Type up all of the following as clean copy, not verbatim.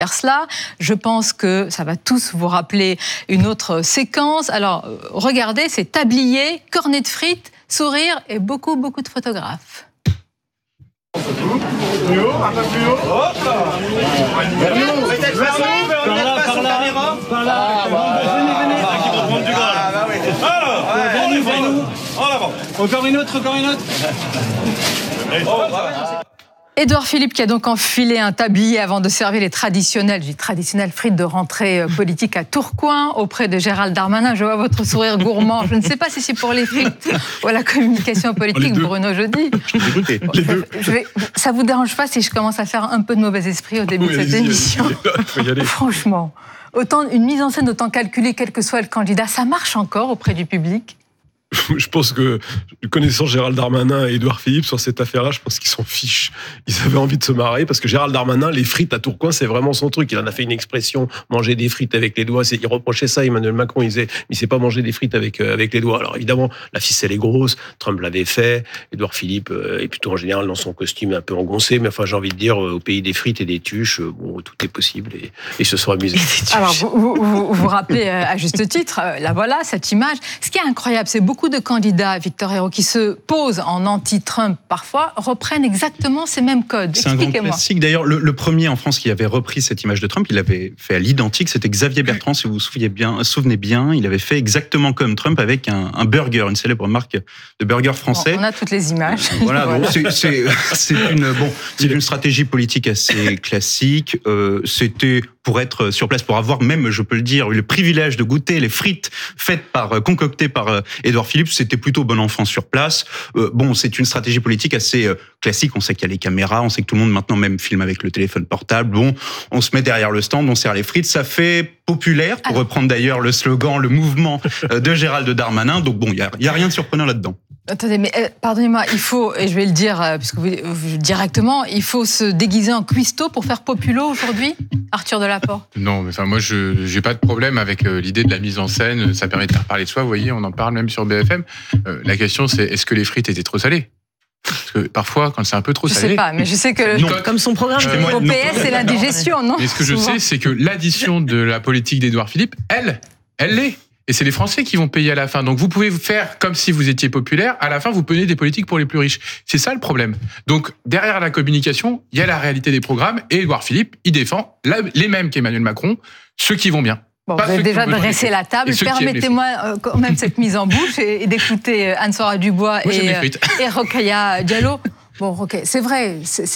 cela. Je pense que ça va tous vous rappeler une autre séquence. Alors, regardez, c'est tablier, cornet de frites, sourire et beaucoup de photographes. Plus haut, un peu plus haut. Hop là. Vers nous. Peut-être vers nous. Par là. Venez. Qui vont prendre du gras. Ah bah oui. Alors, vers nous. En avant. Encore une autre. Édouard Philippe qui a donc enfilé un tablier avant de servir les traditionnelles frites de rentrée politique à Tourcoing auprès de Gérald Darmanin. Je vois votre sourire gourmand. Je ne sais pas si c'est pour les frites ou la communication politique, Bruno Jeudi. Les deux. Ça vous dérange pas si je commence à faire un peu de mauvais esprit au début de cette émission? Faut y aller. Franchement, une mise en scène autant calculée, quel que soit le candidat, ça marche encore auprès du public? Je pense que, connaissant Gérald Darmanin et Édouard Philippe sur cette affaire-là, je pense qu'ils s'en fichent. Ils avaient envie de se marrer parce que Gérald Darmanin, les frites à Tourcoing, c'est vraiment son truc. Il en a fait une expression, manger des frites avec les doigts. Il reprochait ça à Emmanuel Macron. Il disait, mais il sait pas manger des frites avec les doigts. Alors évidemment, la ficelle est grosse. Trump l'avait fait. Édouard Philippe est plutôt en général dans son costume un peu engoncé. Mais enfin, j'ai envie de dire, au pays des frites et des tuches, tout est possible et ils se sont amusés. Alors, vous rappelez à juste titre, là voilà, cette image. Ce qui est incroyable, c'est beaucoup de candidats, Victor Hérault, qui se posent en anti-Trump parfois, reprennent exactement ces mêmes codes. C'est un grand classique. D'ailleurs, le premier en France qui avait repris cette image de Trump, il l'avait fait à l'identique, c'était Xavier Bertrand, si vous vous souvenez bien. Il avait fait exactement comme Trump avec un burger, une célèbre marque de burger français. Bon, on a toutes les images. Voilà, bon, c'est une stratégie politique assez classique. C'était pour être sur place, pour avoir même, je peux le dire, eu le privilège de goûter les frites concoctées par Édouard Philippe. C'était plutôt bon enfant sur place. C'est une stratégie politique assez classique. On sait qu'il y a les caméras, on sait que tout le monde maintenant même filme avec le téléphone portable. Bon, on se met derrière le stand, on sert les frites. Ça fait populaire, pour reprendre d'ailleurs le slogan, le mouvement de Gérald Darmanin. Donc bon, il y a rien de surprenant là-dedans. Attendez, mais pardonnez-moi, il faut, et je vais le dire puisque directement, il faut se déguiser en cuistot pour faire populo aujourd'hui, Arthur Delaporte? Non, mais enfin moi j'ai pas de problème avec l'idée de la mise en scène, ça permet de faire parler de soi, vous voyez, on en parle même sur BFM. La question c'est, est-ce que les frites étaient trop salées? Parce que parfois, quand c'est un peu trop salé... Je sais pas, mais je sais que comme son programme au PS, c'est l'indigestion, non? Mais ce que je sais, c'est que l'addition de la politique d'Édouard Philippe, elle l'est. Et c'est les Français qui vont payer à la fin. Donc vous pouvez faire comme si vous étiez populaire. À la fin, vous prenez des politiques pour les plus riches. C'est ça le problème. Donc derrière la communication, il y a la réalité des programmes. Et Édouard Philippe, il défend les mêmes qu'Emmanuel Macron, ceux qui vont bien. Bon, vous avez déjà dressé la table. Permettez-moi quand même cette mise en bouche et d'écouter Anne-Sora Dubois et Rokhaya Diallo. Bon, ok, c'est vrai,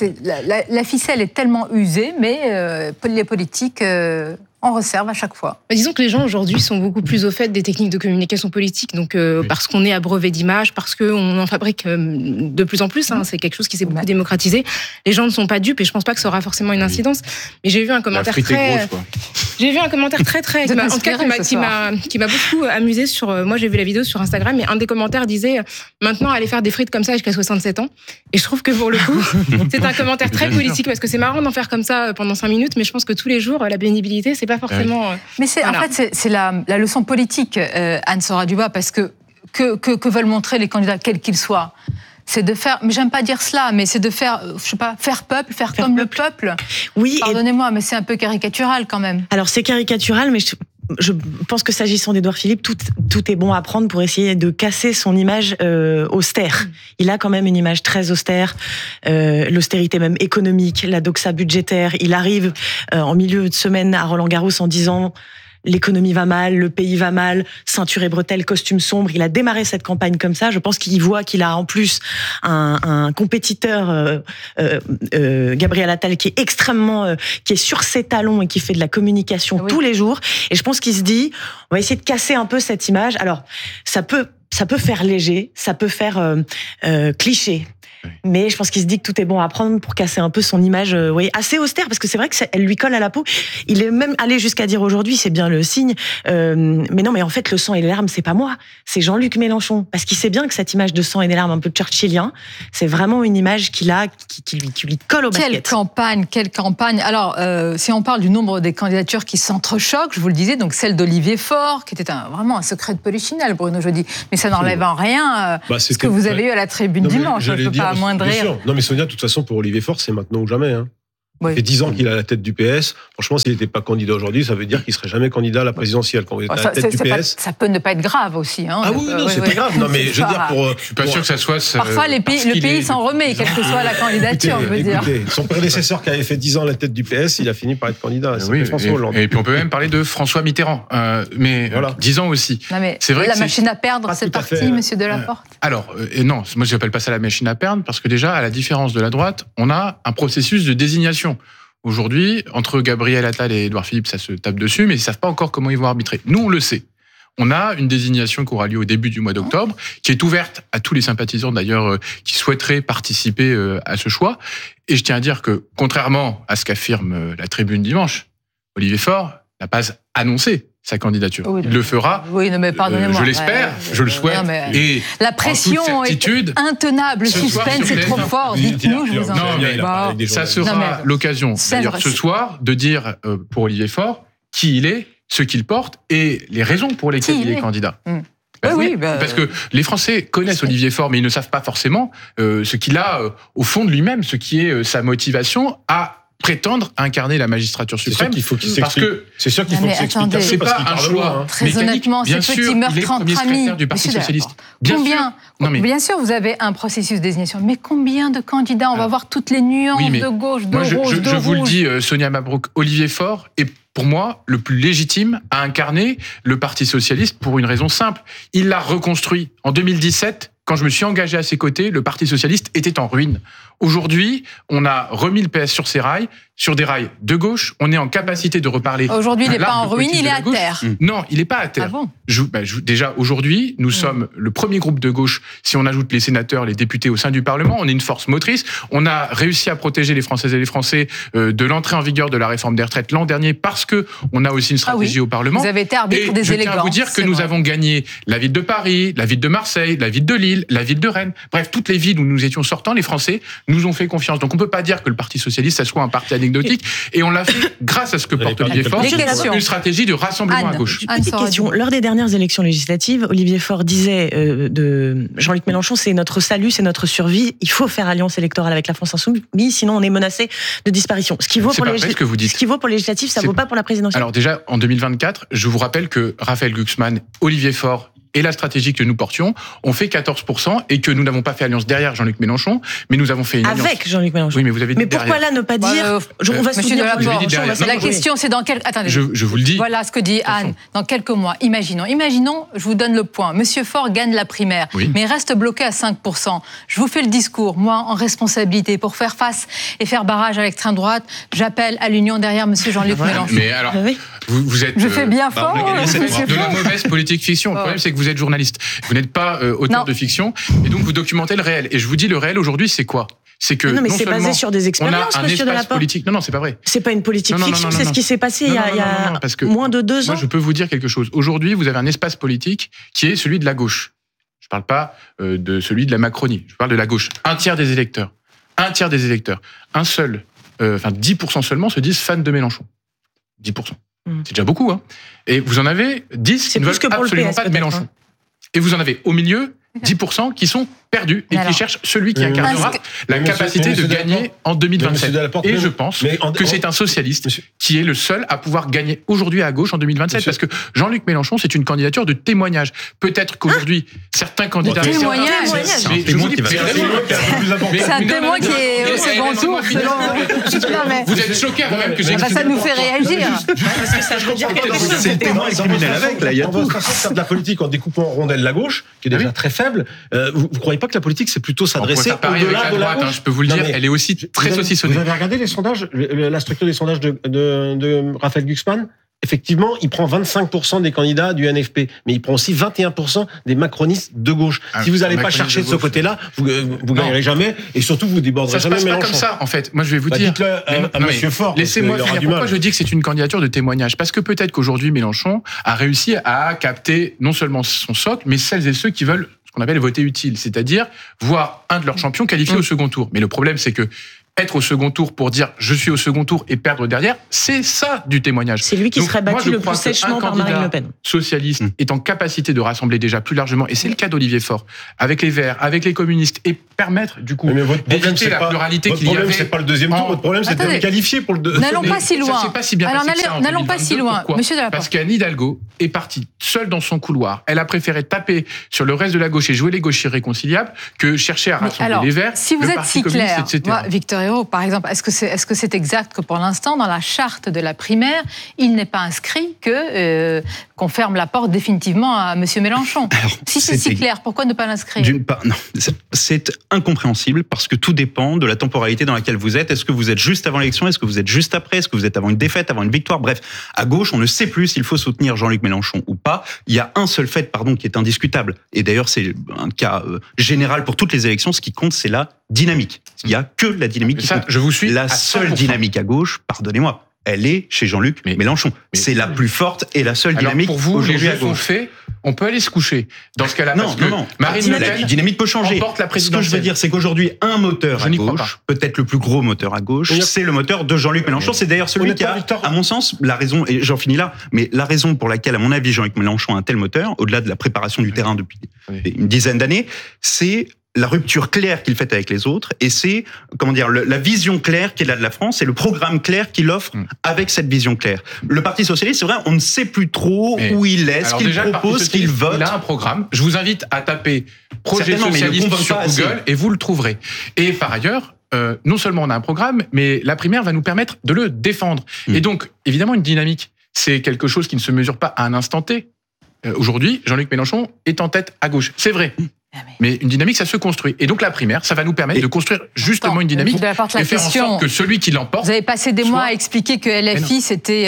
la ficelle est tellement usée, mais les politiques en resservent à chaque fois. Disons que les gens aujourd'hui sont beaucoup plus au fait des techniques de communication politique, donc parce qu'on est abreuvé d'images, parce qu'on en fabrique de plus en plus, c'est quelque chose qui s'est beaucoup démocratisé. Les gens ne sont pas dupes et je pense pas que ça aura forcément une incidence. Mais j'ai vu un commentaire J'ai vu un commentaire très en tout cas qui m'a beaucoup amusé sur. Moi, j'ai vu la vidéo sur Instagram, et un des commentaires disait maintenant aller faire des frites comme ça jusqu'à 67 ans. Et je trouve que pour le coup, c'est un commentaire très politique parce que c'est marrant d'en faire comme ça pendant 5 minutes, mais je pense que tous les jours, la pénibilité, c'est pas forcément. Mais en fait, c'est la leçon politique, Anne-Sora Dubois, parce que veulent montrer les candidats, quels qu'ils soient. C'est de faire, mais j'aime pas dire cela, mais c'est de faire, je sais pas, faire comme le peuple. Oui. Pardonnez-moi, mais c'est un peu caricatural quand même. Alors c'est caricatural, mais je pense que s'agissant d'Édouard Philippe, tout est bon à prendre pour essayer de casser son image austère. Il a quand même une image très austère, l'austérité même économique, la doxa budgétaire. Il arrive en milieu de semaine à Roland-Garros en disant l'économie va mal, le pays va mal, ceinture et bretelles, costume sombre. Il a démarré cette campagne comme ça. Je pense qu'il voit qu'il a en plus un compétiteur, Gabriel Attal, qui est extrêmement, qui est sur ses talons et qui fait de la communication tous les jours. Et je pense qu'il se dit, on va essayer de casser un peu cette image. Alors, ça peut faire léger, ça peut faire cliché. Mais je pense qu'il se dit que tout est bon à prendre pour casser un peu son image assez austère, parce que c'est vrai qu'elle lui colle à la peau. Il est même allé jusqu'à dire aujourd'hui, c'est bien le signe, mais non, mais en fait, le sang et les larmes, c'est pas moi, c'est Jean-Luc Mélenchon. Parce qu'il sait bien que cette image de sang et des larmes un peu churchillien, c'est vraiment une image qui lui colle au basket. Quelle campagne. Alors, si on parle du nombre des candidatures qui s'entrechoquent, je vous le disais, donc celle d'Olivier Faure, qui était vraiment un secret de polichinelle, Bruno Jeudi, mais ça n'enlève en rien ce que vous avez eu à la tribune dimanche. Je ne peux pas amoindrir. Non, mais Sonia, de toute façon, pour Olivier Faure, c'est maintenant ou jamais. Ça fait 10 ans qu'il est à la tête du PS. Franchement, s'il n'était pas candidat aujourd'hui, ça veut dire qu'il ne serait jamais candidat à la présidentielle. Quand vous êtes à la tête du PS... ça peut ne pas être grave aussi. Hein, ah oui, non, c'est pas grave. Non, mais je veux dire, je suis pas sûr que ça soit... Parfois, le pays s'en remet, quelle que soit la candidature, je veux dire. Son prédécesseur qui avait fait 10 ans à la tête du PS, il a fini par être candidat. C'est François Hollande. Et puis on peut même parler de François Mitterrand. Mais voilà. 10 ans aussi. Non, mais c'est vrai la machine à perdre, c'est parti, monsieur Delaporte. Alors, non, moi je n'appelle pas ça la machine à perdre, parce que déjà, à la différence de la droite, on a un processus de désignation. Aujourd'hui, entre Gabriel Attal et Édouard Philippe, ça se tape dessus, mais ils ne savent pas encore comment ils vont arbitrer. Nous, on le sait. On a une désignation qui aura lieu au début du mois d'octobre, qui est ouverte à tous les sympathisants d'ailleurs qui souhaiteraient participer à ce choix. Et je tiens à dire que, contrairement à ce qu'affirme la Tribune dimanche, Olivier Faure n'a pas annoncé sa candidature. Oui, il le fera. Oui, non, mais pardonnez-moi. Je l'espère, je le souhaite. Et la pression est intenable, le suspense est trop fort. Dites-nous, je vous en prie. Ça sera l'occasion, d'ailleurs, ce soir, de dire pour Olivier Faure qui il est, ce qu'il porte et les raisons pour lesquelles il est candidat. Parce que les Français connaissent Olivier Faure, mais ils ne savent pas forcément ce qu'il a au fond de lui-même, ce qui est sa motivation à prétendre incarner la magistrature suprême. C'est sûr qu'il faut qu'il s'explique. C'est pas un choix. Très honnêtement, ces petits meurtres entre amis du Parti socialiste. Bien sûr, vous avez un processus de désignation, mais combien de candidats? On va voir toutes les nuances de gauche, de rouge, de je vous le dis, Sonia Mabrouk, Olivier Faure est pour moi le plus légitime à incarner le Parti socialiste pour une raison simple. Il l'a reconstruit en 2017. Quand je me suis engagé à ses côtés, le Parti socialiste était en ruine. Aujourd'hui, on a remis le PS sur ses rails, sur des rails de gauche. On est en capacité de reparler. Aujourd'hui, il n'est pas en ruine, il est à terre. Non, il n'est pas à terre. Ah bon déjà, aujourd'hui, nous sommes le premier groupe de gauche, si on ajoute les sénateurs, les députés au sein du Parlement. On est une force motrice. On a réussi à protéger les Françaises et les Français de l'entrée en vigueur de la réforme des retraites l'an dernier parce que on a aussi une stratégie au Parlement. Vous avez été arbitre des élégances. Je tiens à vous dire que nous avons gagné la ville de Paris, la ville de Marseille, la ville de Lille, la ville de Rennes. Bref, toutes les villes où nous étions sortants, les Français nous ont fait confiance. Donc on ne peut pas dire que le Parti socialiste, ça soit un parti anecdotique. Et on l'a fait grâce à ce que porte Olivier Faure, une stratégie de rassemblement à gauche. Petite question. Lors des dernières élections législatives, Olivier Faure disait de Jean-Luc Mélenchon, c'est notre salut, c'est notre survie. Il faut faire alliance électorale avec la France insoumise, sinon on est menacé de disparition. Ce qui vaut pour les législatives, ça ne vaut pas pour la présidentielle. Alors déjà, en 2024, je vous rappelle que Raphaël Glucksmann, Olivier Faure et la stratégie que nous portions ont fait 14% et que nous n'avons pas fait alliance derrière Jean-Luc Mélenchon, mais nous avons fait une alliance... Avec Jean-Luc Mélenchon. Oui, mais vous avez dit mais pourquoi là ne pas dire... on va soutenir Mélenchon. La question, c'est dans quel... Attendez. Je vous le dis. Voilà ce que dit Anne. Dans quelques mois, imaginons, je vous donne le point. Monsieur Faure gagne la primaire, mais reste bloqué à 5%. Je vous fais le discours, moi, en responsabilité, pour faire face et faire barrage à l'extrême droite. J'appelle à l'union derrière monsieur Jean-Luc Mélenchon. Mais alors, vous êtes... Je fais bien fort. De la mauvaise politique fiction. Le problème, c'est que vous êtes journaliste. Vous n'êtes pas auteur de fiction, et donc vous documentez le réel. Et je vous dis, le réel aujourd'hui, c'est quoi? C'est que non, mais c'est basé sur des expériences, monsieur Delaporte. Politique. Non, c'est pas vrai. C'est pas une politique fiction, c'est ce qui s'est passé il y a moins de 2 ans. Moi, je peux vous dire quelque chose. Aujourd'hui, vous avez un espace politique qui est celui de la gauche. Je parle pas de celui de la Macronie. Je parle de la gauche. Un tiers des électeurs. 10% seulement se disent fans de Mélenchon. 10%. C'est déjà beaucoup, hein. Et vous en avez 10 qui ne veulent absolument pas de Mélenchon. Et vous en avez au milieu 10% qui sont perdus et qui cherchent celui qui incarnera la capacité de gagner en 2027. Et je pense que c'est un socialiste qui est le seul à pouvoir gagner aujourd'hui à gauche en 2027. Parce que Jean-Luc Mélenchon, c'est une candidature de témoignage. Peut-être qu'aujourd'hui, certains candidats... Témoignage. C'est un témoin qui est au second tour. Vous êtes choqués quand même que j'ai... Ça nous fait réagir. C'est le témoin criminel avec, là. Il y a tout. De la politique en découpant en rondelles la gauche, qui est déjà très faible. Vous ne croyez pas que la politique, c'est plutôt s'adresser au-delà de la gauche? Je peux vous le dire, elle est aussi très saucissonnée. Vous avez regardé les sondages, la structure des sondages de Raphaël Glucksmann? Effectivement, il prend 25% des candidats du NFP, mais il prend aussi 21% des macronistes de gauche. Si vous n'allez pas chercher de ce côté-là, vous gagnerez jamais, et surtout vous déborderez jamais Mélenchon. Ça se passe pas comme ça, en fait. Moi, je vais vous dire. Dites-le à Monsieur Faure. Laissez-moi finir. Pourquoi je dis que c'est une candidature de témoignage? Parce que peut-être qu'aujourd'hui, Mélenchon a réussi à capter non seulement son socle, mais celles et ceux qui veulent ce qu'on appelle voter utile, c'est-à-dire voir un de leurs champions qualifié au second tour. Mais le problème, c'est que être au second tour pour dire je suis au second tour et perdre derrière, c'est ça du témoignage. C'est lui qui serait battu le plus sèchement par Marine Le Pen. Socialiste est en capacité de rassembler déjà plus largement, et c'est le cas d'Olivier Faure, avec les Verts, avec les communistes, et permettre du coup d'éviter la pluralité qu'il y avait. Votre problème, c'est pas le deuxième tour, votre problème, c'est d'être qualifié pour le deuxième. N'allons pas si loin. Ça s'est pas si bien passé que ça en 2022. N'allons pas si loin, monsieur Delaporte. Parce qu'Anne Hidalgo est partie seule dans son couloir. Elle a préféré taper sur le reste de la gauche et jouer les gauchers réconciliables que chercher à rassembler les Verts, si vous êtes si clair, etc. Moi, Victor Hérault, par exemple, est-ce que c'est exact que pour l'instant, dans la charte de la primaire, il n'est pas inscrit qu'on ferme la porte définitivement à M. Mélenchon? Alors, si c'est si clair, pourquoi ne pas l'inscrire? D'une part, non, c'est incompréhensible parce que tout dépend de la temporalité dans laquelle vous êtes. Est-ce que vous êtes juste avant l'élection? Est-ce que vous êtes juste après? Est-ce que vous êtes avant une défaite, avant une victoire? Bref, à gauche, on ne sait plus s'il faut soutenir Jean-Luc Mélenchon ou pas. Il y a un seul fait, qui est indiscutable. Et d'ailleurs, c'est un cas général pour toutes les élections. Ce qui compte, c'est la dynamique. Il n'y a que la dynamique qui compte. Je vous suis. La seule dynamique à gauche, pardonnez-moi, elle est chez Jean-Luc Mélenchon. C'est la plus forte et la seule dynamique pour vous, aujourd'hui à gauche. On peut aller se coucher. Dans ce cas-là, parce que Marine Le Pen, la dynamique peut changer. Ce que je veux dire, c'est qu'aujourd'hui, un moteur à gauche, peut-être le plus gros moteur à gauche, c'est le moteur de Jean-Luc Mélenchon. C'est d'ailleurs celui qui a, à mon sens, la raison, et j'en finis là, mais la raison pour laquelle, à mon avis, Jean-Luc Mélenchon a un tel moteur, au-delà de la préparation du terrain depuis une dizaine d'années, c'est la rupture claire qu'il fait avec les autres, et c'est, la vision claire qu'il a de la France, et le programme clair qu'il offre avec cette vision claire. Le Parti Socialiste, c'est vrai, on ne sait plus trop où il est, ce qu'il propose, ce qu'il vote. Il a un programme. Je vous invite à taper Projet Socialiste sur Google, et vous le trouverez. Et par ailleurs, non seulement on a un programme, mais la primaire va nous permettre de le défendre. Et donc, évidemment, une dynamique, c'est quelque chose qui ne se mesure pas à un instant T. Aujourd'hui, Jean-Luc Mélenchon est en tête à gauche. C'est vrai. Mais une dynamique, ça se construit. Et donc la primaire, ça va nous permettre de construire justement une dynamique et faire en sorte que celui qui l'emporte... Vous avez passé des mois à expliquer que LFI,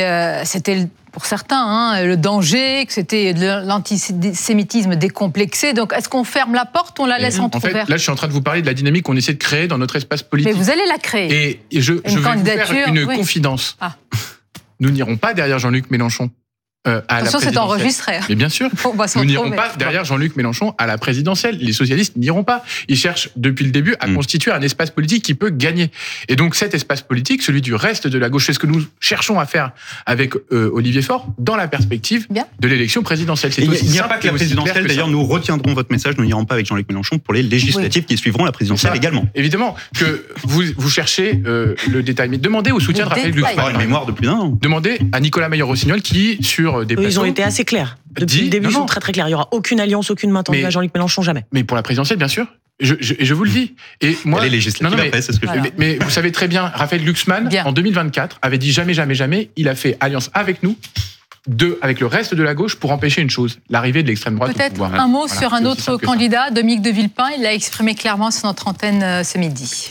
c'était pour certains le danger, que c'était de l'antisémitisme décomplexé. Donc est-ce qu'on ferme la porte ou on la laisse entrouverte? En fait, là, je suis en train de vous parler de la dynamique qu'on essaie de créer dans notre espace politique. Mais vous allez la créer. Et je vais vous faire une confidence. Nous n'irons pas derrière Jean-Luc Mélenchon. Attention, c'est enregistré. Mais bien sûr, nous n'irons pas derrière Jean-Luc Mélenchon à la présidentielle. Les socialistes n'iront pas. Ils cherchent depuis le début à constituer un espace politique qui peut gagner. Et donc cet espace politique, celui du reste de la gauche, c'est ce que nous cherchons à faire avec Olivier Faure dans la perspective de l'élection présidentielle. Il n'y a pas que la présidentielle. D'ailleurs, nous retiendrons votre message. Nous n'irons pas avec Jean-Luc Mélenchon pour les législatives qui suivront la présidentielle également. Évidemment que vous cherchez le détail. Mais demandez au soutien de Raphaël Glucksmann. Une mémoire de plus d'un an. Demandez à Nicolas Maillot-Rossignol qui, sur des plateaux... Ils ont été assez clairs. Depuis le début, ils sont très très clairs. Il n'y aura aucune alliance, aucune main tendue à Jean-Luc Mélenchon, jamais. Mais pour la présidentielle, bien sûr. Je vous le dis. Et moi, les législatives après, c'est ce que je dis. Mais vous savez très bien, Raphaël Glucksmann, en 2024, avait dit jamais, jamais, jamais, il a fait alliance avec nous, avec le reste de la gauche, pour empêcher une chose, l'arrivée de l'extrême droite au pouvoir. Peut-être un mot sur un autre candidat, Dominique de Villepin. Il l'a exprimé clairement sur notre antenne ce midi.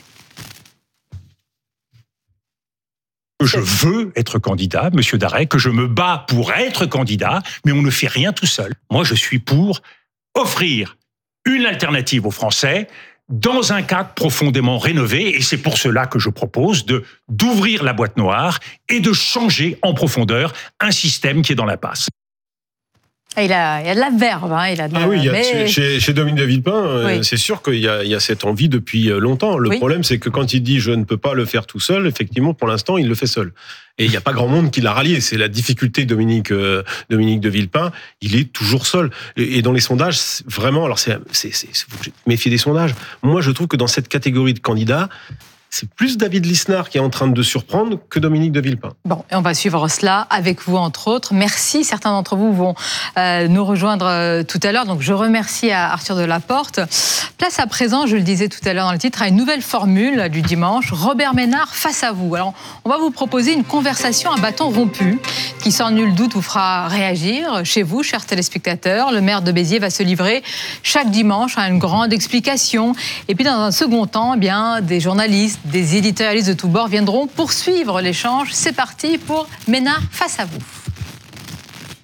Je veux être candidat, Monsieur Darret, que je me bats pour être candidat, mais on ne fait rien tout seul. Moi, je suis pour offrir une alternative aux Français dans un cadre profondément rénové, et c'est pour cela que je propose d'ouvrir la boîte noire et de changer en profondeur un système qui est dans l'impasse. Il y a de la verve. Il a de chez Dominique de Villepin, c'est sûr qu'il y a cette envie depuis longtemps. Le problème, c'est que quand il dit « je ne peux pas le faire tout seul », effectivement, pour l'instant, il le fait seul. Et il n'y a pas grand monde qui l'a rallié. C'est la difficulté de Dominique de Villepin. Il est toujours seul. Et dans les sondages, vraiment, alors faut méfier des sondages. Moi, je trouve que dans cette catégorie de candidats, c'est plus David Lisnard qui est en train de surprendre que Dominique de Villepin. Bon, et on va suivre cela avec vous, entre autres. Merci. Certains d'entre vous vont nous rejoindre tout à l'heure. Donc, je remercie Arthur Delaporte. Place à présent, je le disais tout à l'heure dans le titre, à une nouvelle formule du dimanche. Robert Ménard face à vous. Alors, on va vous proposer une conversation à bâton rompu qui, sans nul doute, vous fera réagir chez vous, chers téléspectateurs. Le maire de Béziers va se livrer chaque dimanche à une grande explication. Et puis, dans un second temps, des journalistes, des éditorialistes de tous bords viendront poursuivre l'échange. C'est parti pour Ménard face à vous.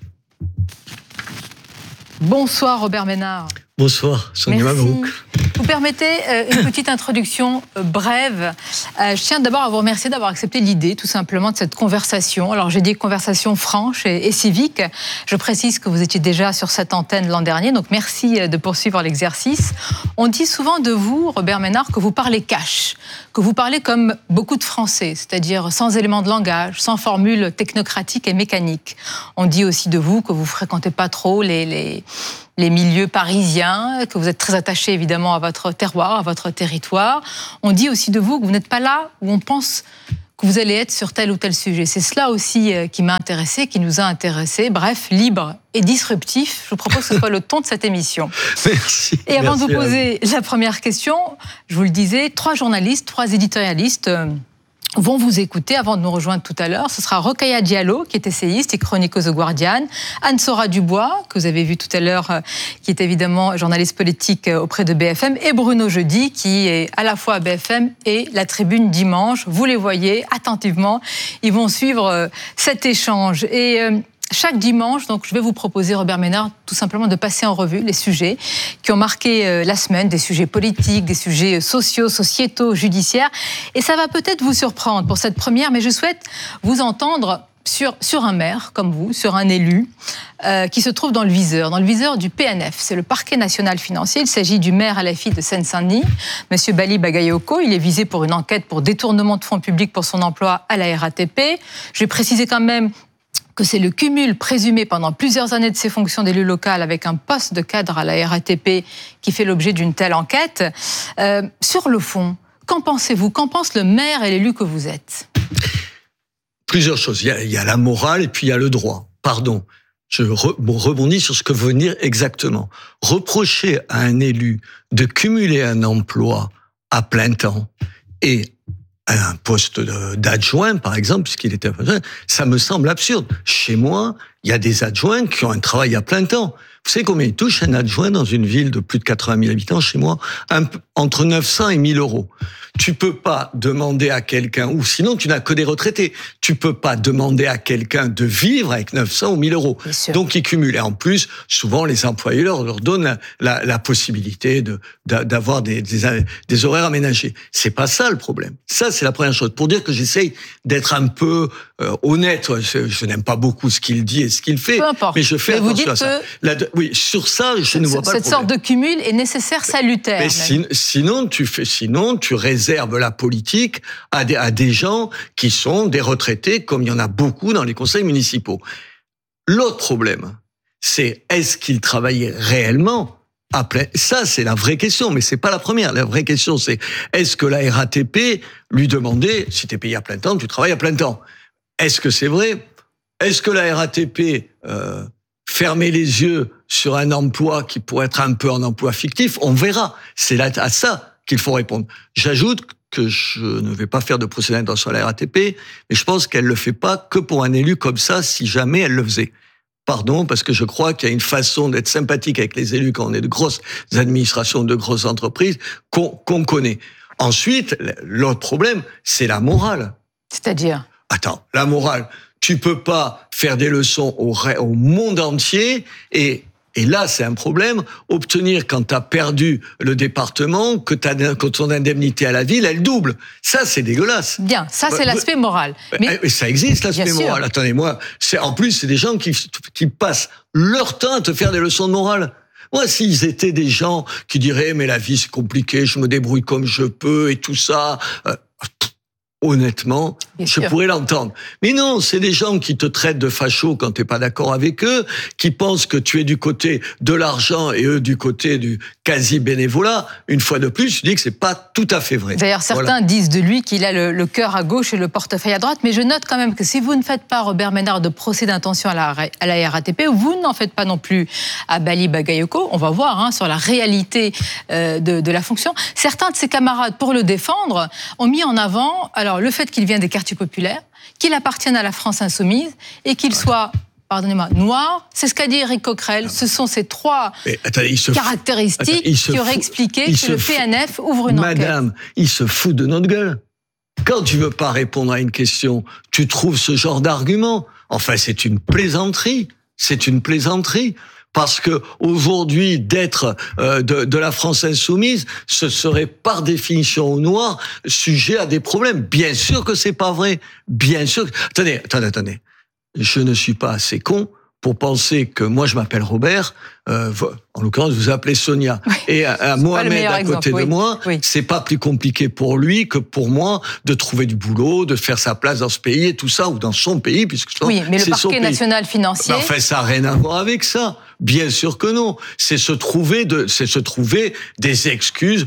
Bonsoir Robert Ménard. Bonsoir, Sonia Mabrouk. Vous permettez une petite introduction brève. Je tiens d'abord à vous remercier d'avoir accepté l'idée, tout simplement, de cette conversation. Alors, j'ai dit conversation franche et civique. Je précise que vous étiez déjà sur cette antenne l'an dernier, donc merci de poursuivre l'exercice. On dit souvent de vous, Robert Ménard, que vous parlez cash, que vous parlez comme beaucoup de Français, c'est-à-dire sans éléments de langage, sans formules technocratiques et mécaniques. On dit aussi de vous que vous fréquentez pas trop les milieux parisiens, que vous êtes très attaché évidemment à votre terroir, à votre territoire. On dit aussi de vous que vous n'êtes pas là où on pense que vous allez être sur tel ou tel sujet. C'est cela aussi qui m'a intéressé, qui nous a intéressés. Bref, libre et disruptif, je vous propose que ce soit le ton de cette émission. Merci. Et avant de vous poser la première question, je vous le disais, 3 journalistes, 3 éditorialistes vont vous écouter avant de nous rejoindre tout à l'heure. Ce sera Rokhaya Diallo, qui est essayiste et chroniqueuse au Guardian, Anne-Sora Dubois, que vous avez vu tout à l'heure, qui est évidemment journaliste politique auprès de BFM, et Bruno Jeudi, qui est à la fois à BFM et La Tribune dimanche. Vous les voyez attentivement, ils vont suivre cet échange. Et chaque dimanche, donc, je vais vous proposer, Robert Ménard, tout simplement de passer en revue les sujets qui ont marqué la semaine, des sujets politiques, des sujets sociaux, sociétaux, judiciaires. Et ça va peut-être vous surprendre pour cette première, mais je souhaite vous entendre sur un maire, comme vous, sur un élu, qui se trouve dans le viseur du PNF. C'est le parquet national financier. Il s'agit du maire LFI de Seine-Saint-Denis, M. Bali Bagayoko. Il est visé pour une enquête pour détournement de fonds publics pour son emploi à la RATP. Je vais préciser quand même que c'est le cumul présumé pendant plusieurs années de ses fonctions d'élu local avec un poste de cadre à la RATP qui fait l'objet d'une telle enquête. Sur le fond, qu'en pensez-vous? Qu'en pense le maire et l'élu que vous êtes? Plusieurs choses. Il y a la morale et puis il y a le droit. Pardon, je rebondis sur ce que vous venez de dire exactement. Reprocher à un élu de cumuler un emploi à plein temps et un poste d'adjoint, par exemple, puisqu'il était adjoint, ça me semble absurde. Chez moi, il y a des adjoints qui ont un travail à plein temps. Vous savez combien il touche un adjoint dans une ville de plus de 80 000 habitants chez moi? Entre 900 et 1000 euros. Tu peux pas demander à quelqu'un, ou sinon tu n'as que des retraités, tu peux pas demander à quelqu'un de vivre avec 900 ou 1000 euros. Donc ils cumulent. Et en plus, souvent les employeurs leur donnent la possibilité d'avoir des horaires aménagés. C'est pas ça le problème. Ça, c'est la première chose. Pour dire que j'essaye d'être un peu honnête, je n'aime pas beaucoup ce qu'il dit et ce qu'il fait, mais je fais attention à ça. Oui, sur ça, je ne vois pas le problème. Cette sorte de cumul est nécessaire, salutaire. Mais sinon, tu réserves la politique à des gens qui sont des retraités, comme il y en a beaucoup dans les conseils municipaux. L'autre problème, c'est est-ce qu'ils travaillaient réellement à plein? Ça, c'est la vraie question, mais c'est pas la première. La vraie question, c'est est-ce que la RATP lui demandait, si tu es payé à plein temps, tu travailles à plein temps? Est-ce que c'est vrai? Est-ce que la RATP fermer les yeux sur un emploi qui pourrait être un peu un emploi fictif? On verra. C'est là à ça qu'il faut répondre. J'ajoute que je ne vais pas faire de procès d'intention à la RATP, mais je pense qu'elle le fait pas que pour un élu comme ça, si jamais elle le faisait. Pardon, parce que je crois qu'il y a une façon d'être sympathique avec les élus quand on est de grosses administrations, de grosses entreprises, qu'on connaît. Ensuite, l'autre problème, c'est la morale. C'est-à-dire? Attends, la morale. Tu peux pas faire des leçons au monde entier et là, c'est un problème. Obtenir, quand tu as perdu le département, que ton indemnité à la ville, elle double. Ça, c'est dégueulasse. Bien, ça, c'est l'aspect moral. Mais ça existe, l'aspect moral. Attendez-moi, en plus, c'est des gens qui passent leur temps à te faire des leçons de morale. Moi, s'ils étaient des gens qui diraient, mais la vie, c'est compliqué, je me débrouille comme je peux et tout ça... Honnêtement, je pourrais l'entendre. Mais non, c'est des gens qui te traitent de facho quand t'es pas d'accord avec eux, qui pensent que tu es du côté de l'argent et eux du côté du quasi-bénévolat. Une fois de plus, je dis que c'est pas tout à fait vrai. D'ailleurs, certains disent de lui qu'il a le cœur à gauche et le portefeuille à droite, mais je note quand même que si vous ne faites pas, Robert Ménard, de procès d'intention à la RATP, vous n'en faites pas non plus à Bali Bagayoko. On va voir sur la réalité de la fonction. Certains de ses camarades, pour le défendre, ont mis en avant le fait qu'il vienne des quartiers populaires, qu'il appartienne à la France insoumise et qu'il soit, pardonnez-moi, noir. C'est ce qu'a dit Éric Coquerel. Ce sont ces trois caractéristiques qui auraient expliqué que le PNF ouvre une enquête. Madame, il se fout de notre gueule. Quand tu veux pas répondre à une question, tu trouves ce genre d'argument. Enfin, c'est une plaisanterie. C'est une plaisanterie. Parce que aujourd'hui, d'être de la France insoumise, ce serait par définition au noir sujet à des problèmes. Bien sûr que c'est pas vrai. Bien sûr. Attendez. Je ne suis pas assez con pour penser que moi je m'appelle Robert, en l'occurrence vous appelez Sonia, et à Mohamed à côté de moi, c'est pas plus compliqué pour lui que pour moi de trouver du boulot, de faire sa place dans ce pays et tout ça, ou dans son pays, puisque oui, mais le parquet national financier... Enfin, ça n'a rien à voir avec ça. Bien sûr que non. C'est se trouver des excuses,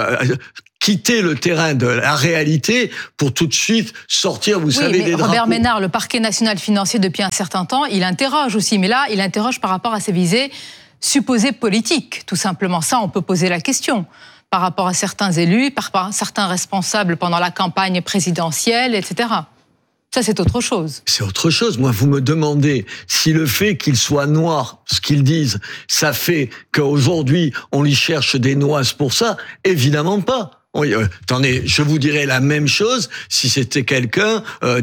quitter le terrain de la réalité pour tout de suite sortir, vous savez, des drapeaux. Robert Ménard, le parquet national financier, depuis un certain temps, il interroge aussi. Mais là, il interroge par rapport à ses visées supposées politiques, tout simplement. Ça, on peut poser la question. Par rapport à certains élus, par rapport à certains responsables pendant la campagne présidentielle, etc. Ça, c'est autre chose. C'est autre chose. Moi, vous me demandez si le fait qu'il soit noir, ce qu'ils disent, ça fait qu'aujourd'hui, on lui cherche des noises pour ça. Évidemment pas. Attendez, je vous dirais la même chose si c'était quelqu'un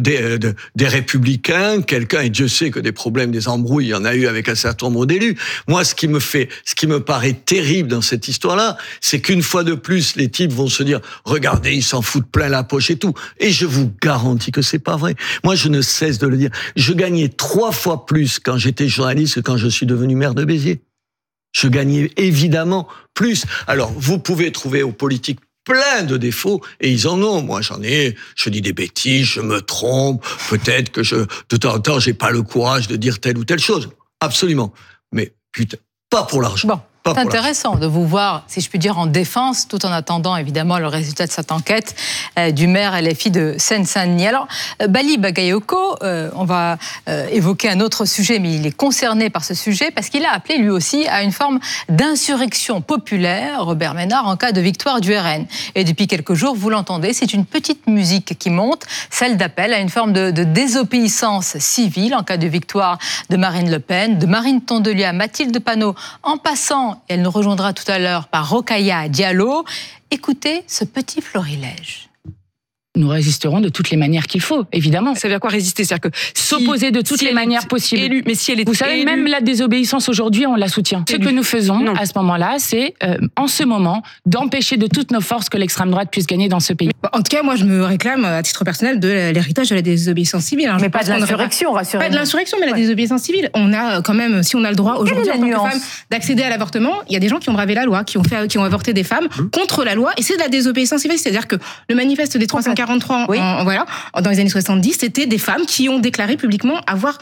des républicains, quelqu'un, et Dieu sait que des problèmes, des embrouilles, il y en a eu avec un certain nombre d'élus. Moi, ce qui me paraît terrible dans cette histoire-là, c'est qu'une fois de plus, les types vont se dire, regardez, ils s'en foutent plein la poche et tout. Et je vous garantis que c'est pas vrai. Moi, je ne cesse de le dire. Je gagnais 3 fois plus quand j'étais journaliste que quand je suis devenu maire de Béziers. Je gagnais évidemment plus. Alors, vous pouvez trouver aux politiques plein de défauts, et ils en ont. Moi, je dis des bêtises, je me trompe, peut-être que de temps en temps, j'ai pas le courage de dire telle ou telle chose. Absolument. Mais, putain, pas pour l'argent. Bon. C'est intéressant de vous voir, si je puis dire, en défense, tout en attendant évidemment le résultat de cette enquête du maire LFI de Seine-Saint-Denis. Alors, Bali Bagayoko, on va évoquer un autre sujet, mais il est concerné par ce sujet parce qu'il a appelé lui aussi à une forme d'insurrection populaire, Robert Ménard, en cas de victoire du RN. Et depuis quelques jours, vous l'entendez, c'est une petite musique qui monte, celle d'appel à une forme de désobéissance civile en cas de victoire de Marine Le Pen, de Marine Tondelier à Mathilde Panot, en passant, et elle nous rejoindra tout à l'heure, par Rokhaya Diallo. Écoutez ce petit florilège. Nous résisterons de toutes les manières qu'il faut, évidemment. Ça veut dire quoi résister? C'est-à-dire que s'opposer de toutes les manières possibles. Élue, mais si elle est Vous savez, même la désobéissance aujourd'hui, on la soutient. Ce que nous faisons à ce moment-là, c'est, en ce moment, d'empêcher de toutes nos forces que l'extrême droite puisse gagner dans ce pays. En tout cas, moi, je me réclame, à titre personnel, de l'héritage de la désobéissance civile. Mais pas de l'insurrection, rassurez-moi. Pas de l'insurrection, mais la désobéissance civile. On a quand même, si on a le droit aujourd'hui en tant que femme d'accéder à l'avortement, il y a des gens qui ont bravé la loi, qui ont avorté des femmes contre la loi, et c'est de la désobéissance civile. C'est-à-dire que le manifeste des 343 voilà, dans les années 70, c'était des femmes qui ont déclaré publiquement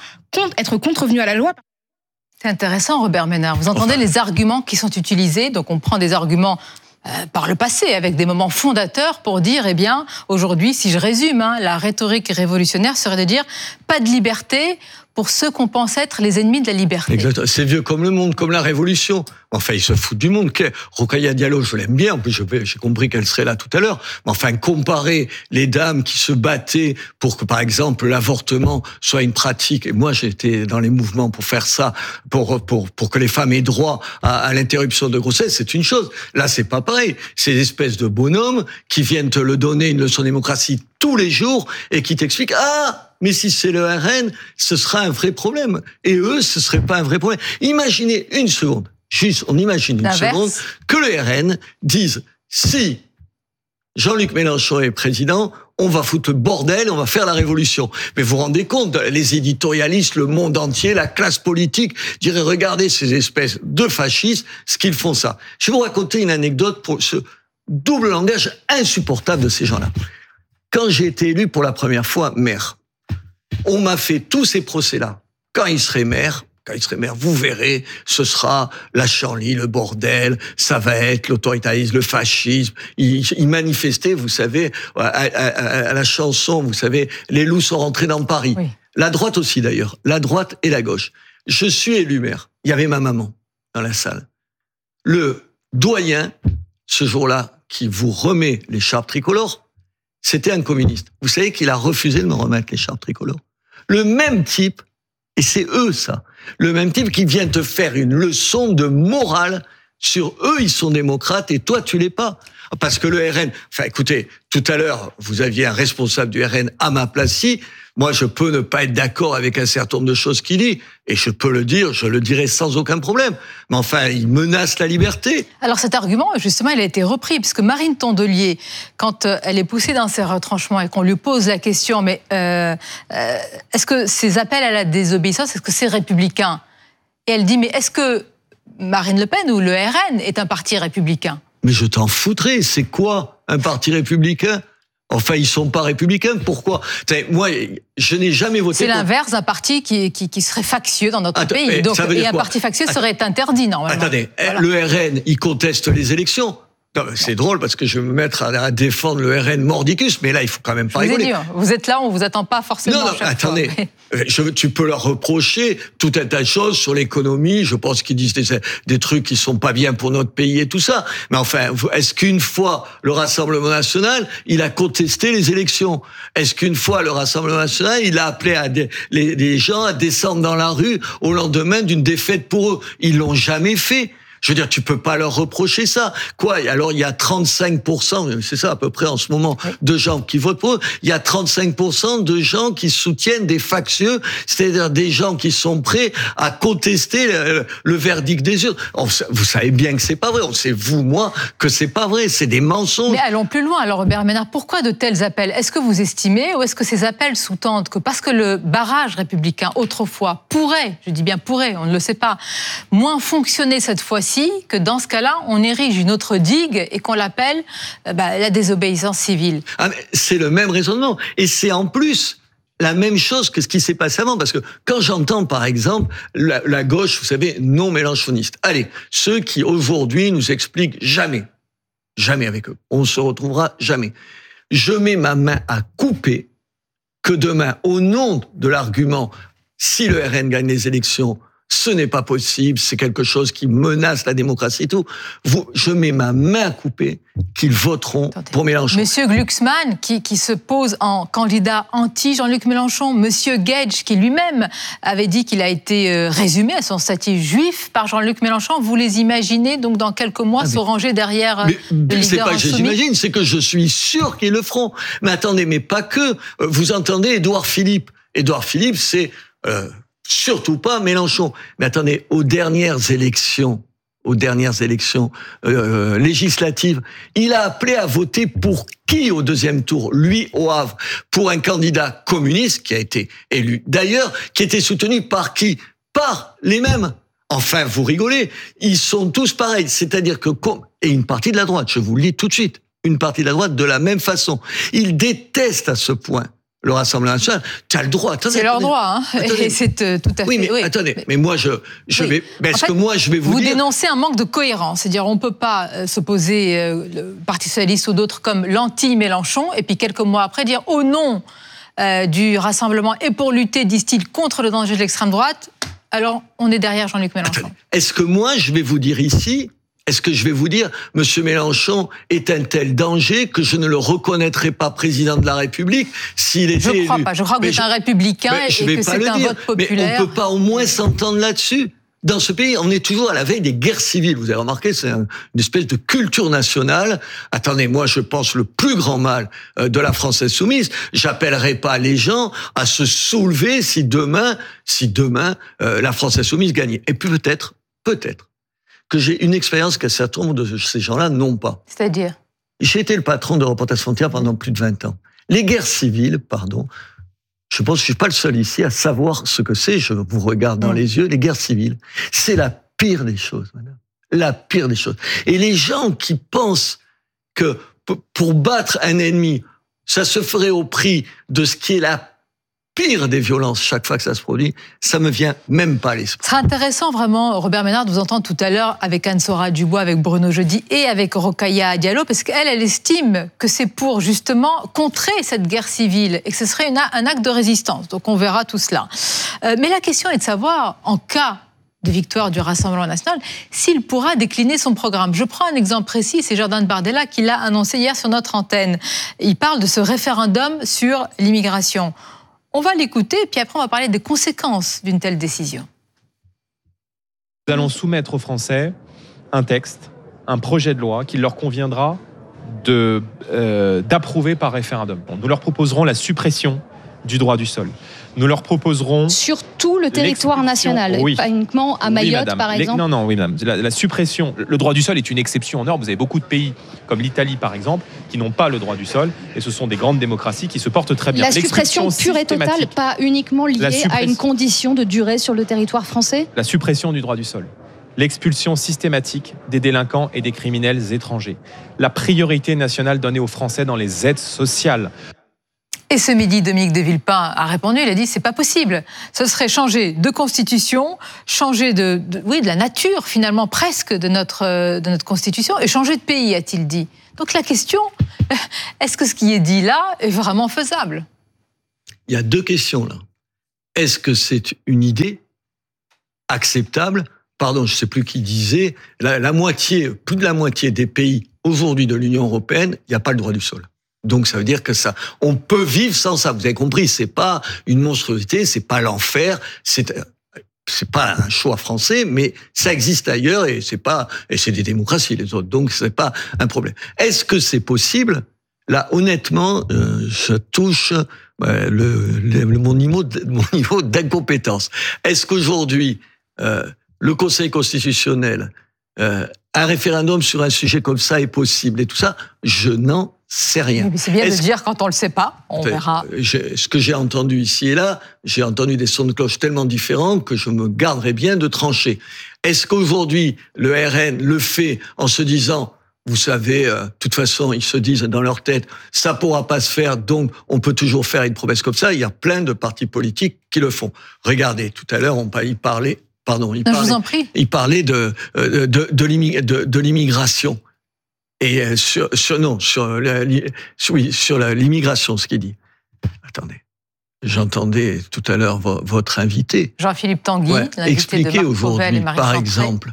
être contrevenues à la loi. C'est intéressant, Robert Ménard. Vous entendez les arguments qui sont utilisés. Donc, on prend des arguments par le passé, avec des moments fondateurs pour dire, eh bien, aujourd'hui, si je résume, la rhétorique révolutionnaire serait de dire pas de liberté pour ceux qu'on pense être les ennemis de la liberté. Exactement. C'est vieux comme le monde, comme la Révolution. Enfin, ils se foutent du monde. Rokhaya Diallo, je l'aime bien. En plus, j'ai compris qu'elle serait là tout à l'heure. Mais enfin, comparer les dames qui se battaient pour que, par exemple, l'avortement soit une pratique. Et moi, j'étais dans les mouvements pour faire ça, pour que les femmes aient droit à l'interruption de grossesse, c'est une chose. Là, c'est pas pareil. C'est des espèces de bonhommes qui viennent te le donner une leçon de démocratie tous les jours et qui t'expliquent, mais si c'est le RN, ce sera un vrai problème. Et eux, ce serait pas un vrai problème. Imaginez une seconde, juste, on imagine une seconde, que le RN dise, si Jean-Luc Mélenchon est président, on va foutre le bordel, on va faire la révolution. Mais vous vous rendez compte, les éditorialistes, le monde entier, la classe politique, diraient, regardez ces espèces de fascistes, ce qu'ils font ça. Je vais vous raconter une anecdote pour ce double langage insupportable de ces gens-là. Quand j'ai été élu pour la première fois maire, on m'a fait tous ces procès-là. Quand il serait maire, vous verrez, ce sera la chanlie, le bordel, ça va être l'autoritarisme, le fascisme. Il manifestait, vous savez, à la chanson, vous savez, les loups sont rentrés dans Paris. Oui. La droite aussi d'ailleurs, la droite et la gauche. Je suis élu maire. Il y avait ma maman dans la salle. Le doyen, ce jour-là, qui vous remet l'écharpe tricolore, c'était un communiste. Vous savez qu'il a refusé de me remettre l'écharpe tricolore. Le même type, et c'est eux ça, le même type qui vient te faire une leçon de morale Sur eux, ils sont démocrates et toi, tu l'es pas. Parce que le RN... Enfin, écoutez, tout à l'heure, vous aviez un responsable du RN à ma place ici. Moi, je peux ne pas être d'accord avec un certain nombre de choses qu'il dit. Et je peux le dire, je le dirai sans aucun problème. Mais enfin, il menace la liberté. Alors cet argument, justement, il a été repris. Parce que Marine Tondelier, quand elle est poussée dans ses retranchements et qu'on lui pose la question, mais est-ce que ces appels à la désobéissance, est-ce que c'est républicain ? Et elle dit, mais est-ce que Marine Le Pen ou le RN est un parti républicain ? Mais je t'en foutrais, c'est quoi un parti républicain ? Enfin, ils sont pas républicains, pourquoi ? Moi, je n'ai jamais voté... C'est l'inverse d'un parti qui serait factieux dans notre pays. Donc, et un parti factieux serait interdit, normalement. Attendez, voilà. Le RN, il conteste les élections. Non, c'est drôle parce que je vais me mettre à défendre le RN mordicus, mais là, il faut quand même pas rigoler. Vous êtes là, on vous attend pas forcément. Non, attendez. Tu peux leur reprocher tout un tas de choses sur l'économie. Je pense qu'ils disent des trucs qui sont pas bien pour notre pays et tout ça. Mais enfin, est-ce qu'une fois le Rassemblement national, il a contesté les élections ? Est-ce qu'une fois le Rassemblement national, il a appelé les gens à descendre dans la rue au lendemain d'une défaite pour eux ? Ils l'ont jamais fait. Je veux dire, tu peux pas leur reprocher ça. Quoi ? Alors, il y a 35%, c'est ça à peu près en ce moment, de gens qui votent pour eux. Il y a 35% de gens qui soutiennent des factieux, c'est-à-dire des gens qui sont prêts à contester le verdict des urnes. Vous savez bien que c'est pas vrai. On sait, vous, moi, que c'est pas vrai. C'est des mensonges. Mais allons plus loin. Alors, Robert Ménard, pourquoi de tels appels ? Est-ce que vous estimez, ou est-ce que ces appels sous-tendent que parce que le barrage républicain, autrefois, pourrait, je dis bien pourrait, on ne le sait pas, moins fonctionner cette fois-ci, que dans ce cas-là, on érige une autre digue et qu'on l'appelle la désobéissance civile. C'est le même raisonnement. Et c'est en plus la même chose que ce qui s'est passé avant. Parce que quand j'entends, par exemple, la gauche, vous savez, non mélenchoniste. Allez, ceux qui aujourd'hui nous expliquent jamais avec eux, on ne se retrouvera jamais. Je mets ma main à couper que demain, au nom de l'argument, si le RN gagne les élections, ce n'est pas possible, c'est quelque chose qui menace la démocratie et tout. Je mets ma main à couper qu'ils voteront pour Mélenchon. Monsieur Glucksmann, qui se pose en candidat anti-Jean-Luc Mélenchon. Monsieur Gage, qui lui-même avait dit qu'il a été résumé à son statut juif par Jean-Luc Mélenchon. Vous les imaginez donc dans quelques mois se ranger derrière le leader c'est pas que insoumis ? j'imagine, c'est que je suis sûr qu'ils le feront. Mais attendez, mais pas que. Vous entendez Édouard Philippe. Édouard Philippe, c'est... surtout pas Mélenchon. Mais attendez, aux dernières élections législatives, il a appelé à voter pour qui au deuxième tour ? Lui, au Havre, pour un candidat communiste qui a été élu. D'ailleurs, qui était soutenu par qui ? Par les mêmes. Enfin, vous rigolez. Ils sont tous pareils. C'est-à-dire que... Et une partie de la droite, je vous le dis tout de suite, une partie de la droite de la même façon. Ils détestent à ce point le Rassemblement national. Tu as le droit. C'est leur droit, hein. Et c'est tout à fait... Oui, mais attendez, mais moi, je vais... Parce que moi, je vais vous dire... Vous dénoncez un manque de cohérence. C'est-à-dire, on ne peut pas s'opposer le Parti socialiste ou d'autres comme l'anti-Mélenchon, et puis quelques mois après dire, au nom du Rassemblement et pour lutter, disent-ils, contre le danger de l'extrême droite, alors on est derrière Jean-Luc Mélenchon. Attendez. Est-ce que moi, je vais vous dire ici... Est-ce que je vais vous dire, Monsieur Mélenchon est un tel danger que je ne le reconnaîtrai pas président de la République s'il était élu ? Je crois pas. Je crois que vous êtes un républicain et que c'est un vote populaire. Mais on peut pas au moins s'entendre là-dessus. Dans ce pays, on est toujours à la veille des guerres civiles. Vous avez remarqué, c'est une espèce de culture nationale. Attendez, moi, je pense le plus grand mal de la France insoumise. J'appellerai pas les gens à se soulever si demain, la France insoumise gagnait. Et puis peut-être que j'ai une expérience qu'un certain nombre de ces gens-là n'ont pas. C'est-à-dire ? J'ai été le patron de Reporters sans frontières pendant plus de 20 ans. Les guerres civiles, je pense que je suis pas le seul ici à savoir ce que c'est, je vous regarde dans les yeux, les guerres civiles. C'est la pire des choses, madame. La pire des choses. Et les gens qui pensent que pour battre un ennemi, ça se ferait au prix de ce qui est la pire des violences chaque fois que ça se produit, ça me vient même pas à l'esprit. Ce sera intéressant vraiment, Robert Ménard, de vous entendre tout à l'heure avec Anne-Sora Dubois, avec Bruno Jeudi et avec Rokhaya Diallo, parce qu'elle estime que c'est pour justement contrer cette guerre civile et que ce serait un acte de résistance. Donc on verra tout cela. Mais la question est de savoir, en cas de victoire du Rassemblement national, s'il pourra décliner son programme. Je prends un exemple précis, c'est Jordan Bardella qui l'a annoncé hier sur notre antenne. Il parle de ce référendum sur l'immigration. On va l'écouter, puis après on va parler des conséquences d'une telle décision. Nous allons soumettre aux Français un texte, un projet de loi qu'il leur conviendra d'approuver par référendum. Nous leur proposerons la suppression du droit du sol. Nous leur proposerons... Sur tout le territoire national, oui. Pas uniquement à Mayotte, par exemple. Non, oui, madame. La suppression... Le droit du sol est une exception en Europe. Vous avez beaucoup de pays, comme l'Italie, par exemple, qui n'ont pas le droit du sol. Et ce sont des grandes démocraties qui se portent très bien. La suppression pure et totale, pas uniquement liée à une condition de durée sur le territoire français ? La suppression du droit du sol. L'expulsion systématique des délinquants et des criminels étrangers. La priorité nationale donnée aux Français dans les aides sociales. Et ce midi, Dominique de Villepin a répondu, il a dit c'est pas possible. Ce serait changer de constitution, changer de la nature finalement presque de notre constitution et changer de pays, a-t-il dit. Donc la question, est-ce que ce qui est dit là est vraiment faisable ? Il y a deux questions là. Est-ce que c'est une idée acceptable ? Pardon, je ne sais plus qui disait, la moitié, plus de la moitié des pays aujourd'hui de l'Union européenne, il n'y a pas le droit du sol. Donc ça veut dire que ça, on peut vivre sans ça. Vous avez compris, c'est pas une monstruosité, c'est pas l'enfer, c'est pas un choix français, mais ça existe ailleurs et c'est des démocraties les autres. Donc c'est pas un problème. Est-ce que c'est possible ? Là, honnêtement, je touche mon niveau d'incompétence. Est-ce qu'aujourd'hui le Conseil constitutionnel, un référendum sur un sujet comme ça est possible et tout ça, je n'en sais rien. Mais c'est bien de dire quand on le sait pas, on verra. Ce que j'ai entendu ici et là, j'ai entendu des sons de cloche tellement différents que je me garderais bien de trancher. Est-ce qu'aujourd'hui, le RN le fait en se disant, vous savez, de toute façon, ils se disent dans leur tête, ça pourra pas se faire, donc on peut toujours faire une promesse comme ça. Il y a plein de partis politiques qui le font. Regardez, tout à l'heure, il parlait de l'immigration. Et sur l'immigration, ce qu'il dit. Attendez. J'entendais tout à l'heure votre invité. Jean-Philippe Tanguy, expliquer aujourd'hui, par exemple,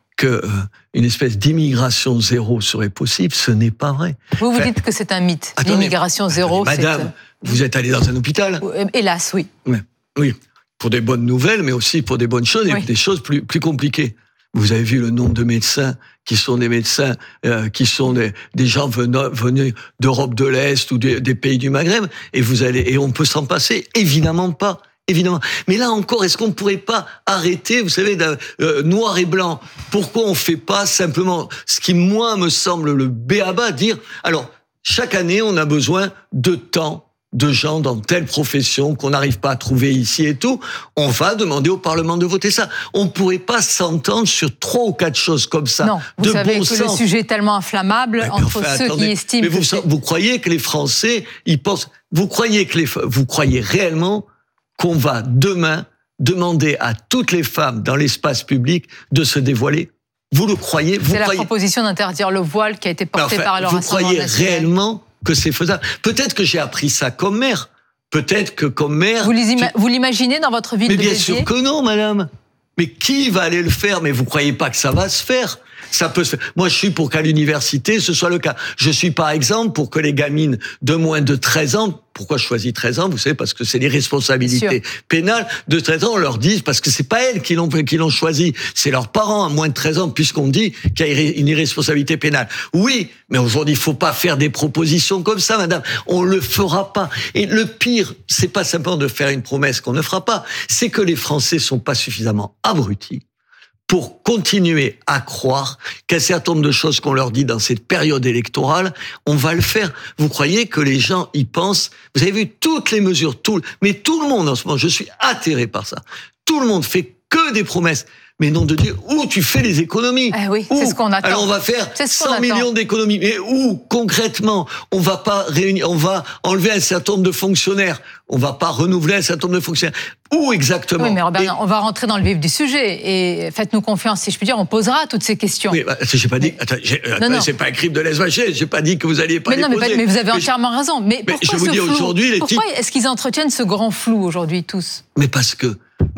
qu'une espèce d'immigration zéro serait possible. Ce n'est pas vrai. Vous dites que c'est un mythe. L'immigration zéro, madame, vous êtes allée dans un hôpital ? Hélas, oui. Oui. Pour des bonnes nouvelles, mais aussi pour des bonnes choses et des choses plus compliquées. Vous avez vu le nombre de médecins qui sont des médecins, qui sont des gens venus d'Europe de l'Est ou des pays du Maghreb, et on peut s'en passer? Évidemment pas. Évidemment. Mais là encore, est-ce qu'on ne pourrait pas arrêter, vous savez, noir et blanc? Pourquoi on fait pas simplement ce qui, moi, me semble le b.a.-ba, dire, alors, chaque année, on a besoin de temps de gens dans telle profession qu'on n'arrive pas à trouver ici et tout, on va demander au Parlement de voter ça. On ne pourrait pas s'entendre sur 3 ou 4 choses comme ça. Non, vous savez que le sujet est tellement inflammable entre ceux qui estiment... Mais vous croyez que les Français, ils pensent... Vous croyez réellement qu'on va demain demander à toutes les femmes dans l'espace public de se dévoiler? Vous le croyez? C'est la proposition d'interdire le voile qui a été portée par le Rassemblement national. Vous croyez réellement que c'est faisable? Peut-être que j'ai appris ça comme maire. Peut-être que comme maire... Vous l'imaginez dans votre ville de Béziers? Mais bien sûr que non, madame. Mais qui va aller le faire? Mais vous croyez pas que ça va se faire? Ça peut se faire. Moi, je suis pour qu'à l'université, ce soit le cas. Je suis, par exemple, pour que les gamines de moins de 13 ans, pourquoi je choisis 13 ans? Vous savez, parce que c'est les responsabilités pénales de 13 ans. On leur dit, parce que c'est pas elles qui l'ont choisi, c'est leurs parents à moins de 13 ans, puisqu'on dit qu'il y a une irresponsabilité pénale. Oui, mais aujourd'hui, il faut pas faire des propositions comme ça, madame. On le fera pas. Et le pire, c'est pas simplement de faire une promesse qu'on ne fera pas, c'est que les Français sont pas suffisamment abrutis pour continuer à croire qu'un certain nombre de choses qu'on leur dit dans cette période électorale, on va le faire. Vous croyez que les gens y pensent? Vous avez vu toutes les mesures, mais tout le monde en ce moment, je suis atterré par ça. Tout le monde fait que des promesses. Mais nom de Dieu, où tu fais les économies? Oui, c'est ce qu'on attend. Alors on va faire 100 millions d'économies. Mais où, concrètement? On va pas réunir, on va enlever un certain nombre de fonctionnaires. On va pas renouveler un certain nombre de fonctionnaires. Où exactement? Oui, mais Robert, on va rentrer dans le vif du sujet. Et faites-nous confiance, si je puis dire, on posera toutes ces questions. Oui, j'ai pas dit... c'est pas un crime de lèse-vacher. J'ai pas dit que vous alliez pas les poser. Mais vous avez entièrement raison. Mais pourquoi ce flou? Pourquoi est-ce qu'ils entretiennent ce grand flou aujourd'hui, tous? Mais parce que...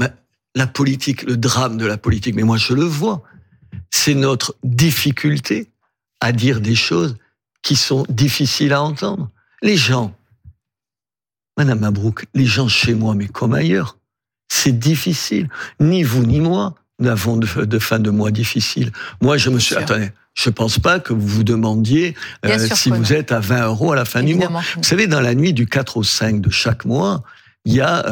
La politique, le drame de la politique, mais moi je le vois, c'est notre difficulté à dire des choses qui sont difficiles à entendre. Les gens, Madame Mabrouk, les gens chez moi, mais comme ailleurs, c'est difficile. Ni vous ni moi, nous avons de fin de mois difficiles. Moi, je me suis... Attendez, je pense pas que vous vous demandiez si vous êtes à 20 € à la fin du mois. Vous savez, dans la nuit du 4 au 5 de chaque mois, il y a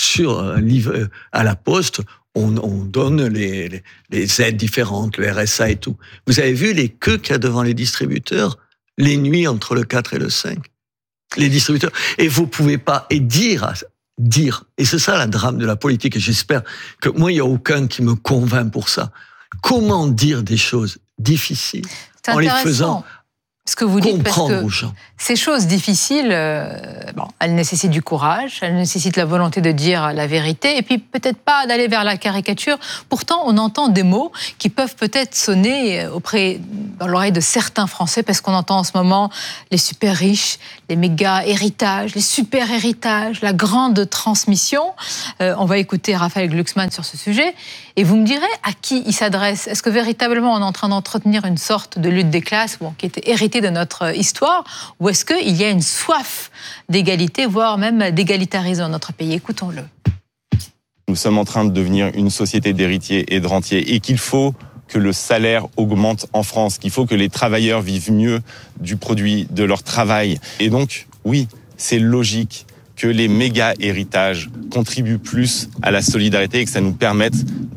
à la Poste, on donne les aides différentes, le RSA et tout. Vous avez vu les queues qu'il y a devant les distributeurs les nuits entre le 4 et le 5? Les distributeurs. Et vous pouvez pas dire, et c'est ça le drame de la politique, et j'espère que moi, il n'y a aucun qui me convainc pour ça. Comment dire des choses difficiles en les faisant ce que vous dites, parce comprendre que aux gens. Ces choses difficiles, elles nécessitent du courage, elles nécessitent la volonté de dire la vérité, et puis peut-être pas d'aller vers la caricature. Pourtant, on entend des mots qui peuvent peut-être sonner dans l'oreille de certains Français, parce qu'on entend en ce moment les super riches, les méga héritages, les super héritages, la grande transmission. On va écouter Raphaël Glucksmann sur ce sujet, et vous me direz à qui il s'adresse. Est-ce que véritablement on est en train d'entretenir une sorte de lutte des classes, qui était héritée de notre histoire, ou est-ce qu'il y a une soif d'égalité, voire même d'égalitarisme dans notre pays? Écoutons-le. Nous sommes en train de devenir une société d'héritiers et de rentiers, et qu'il faut que le salaire augmente en France, qu'il faut que les travailleurs vivent mieux du produit de leur travail. Et donc, oui, c'est logique que les méga-héritages contribuent plus à la solidarité et que ça nous permette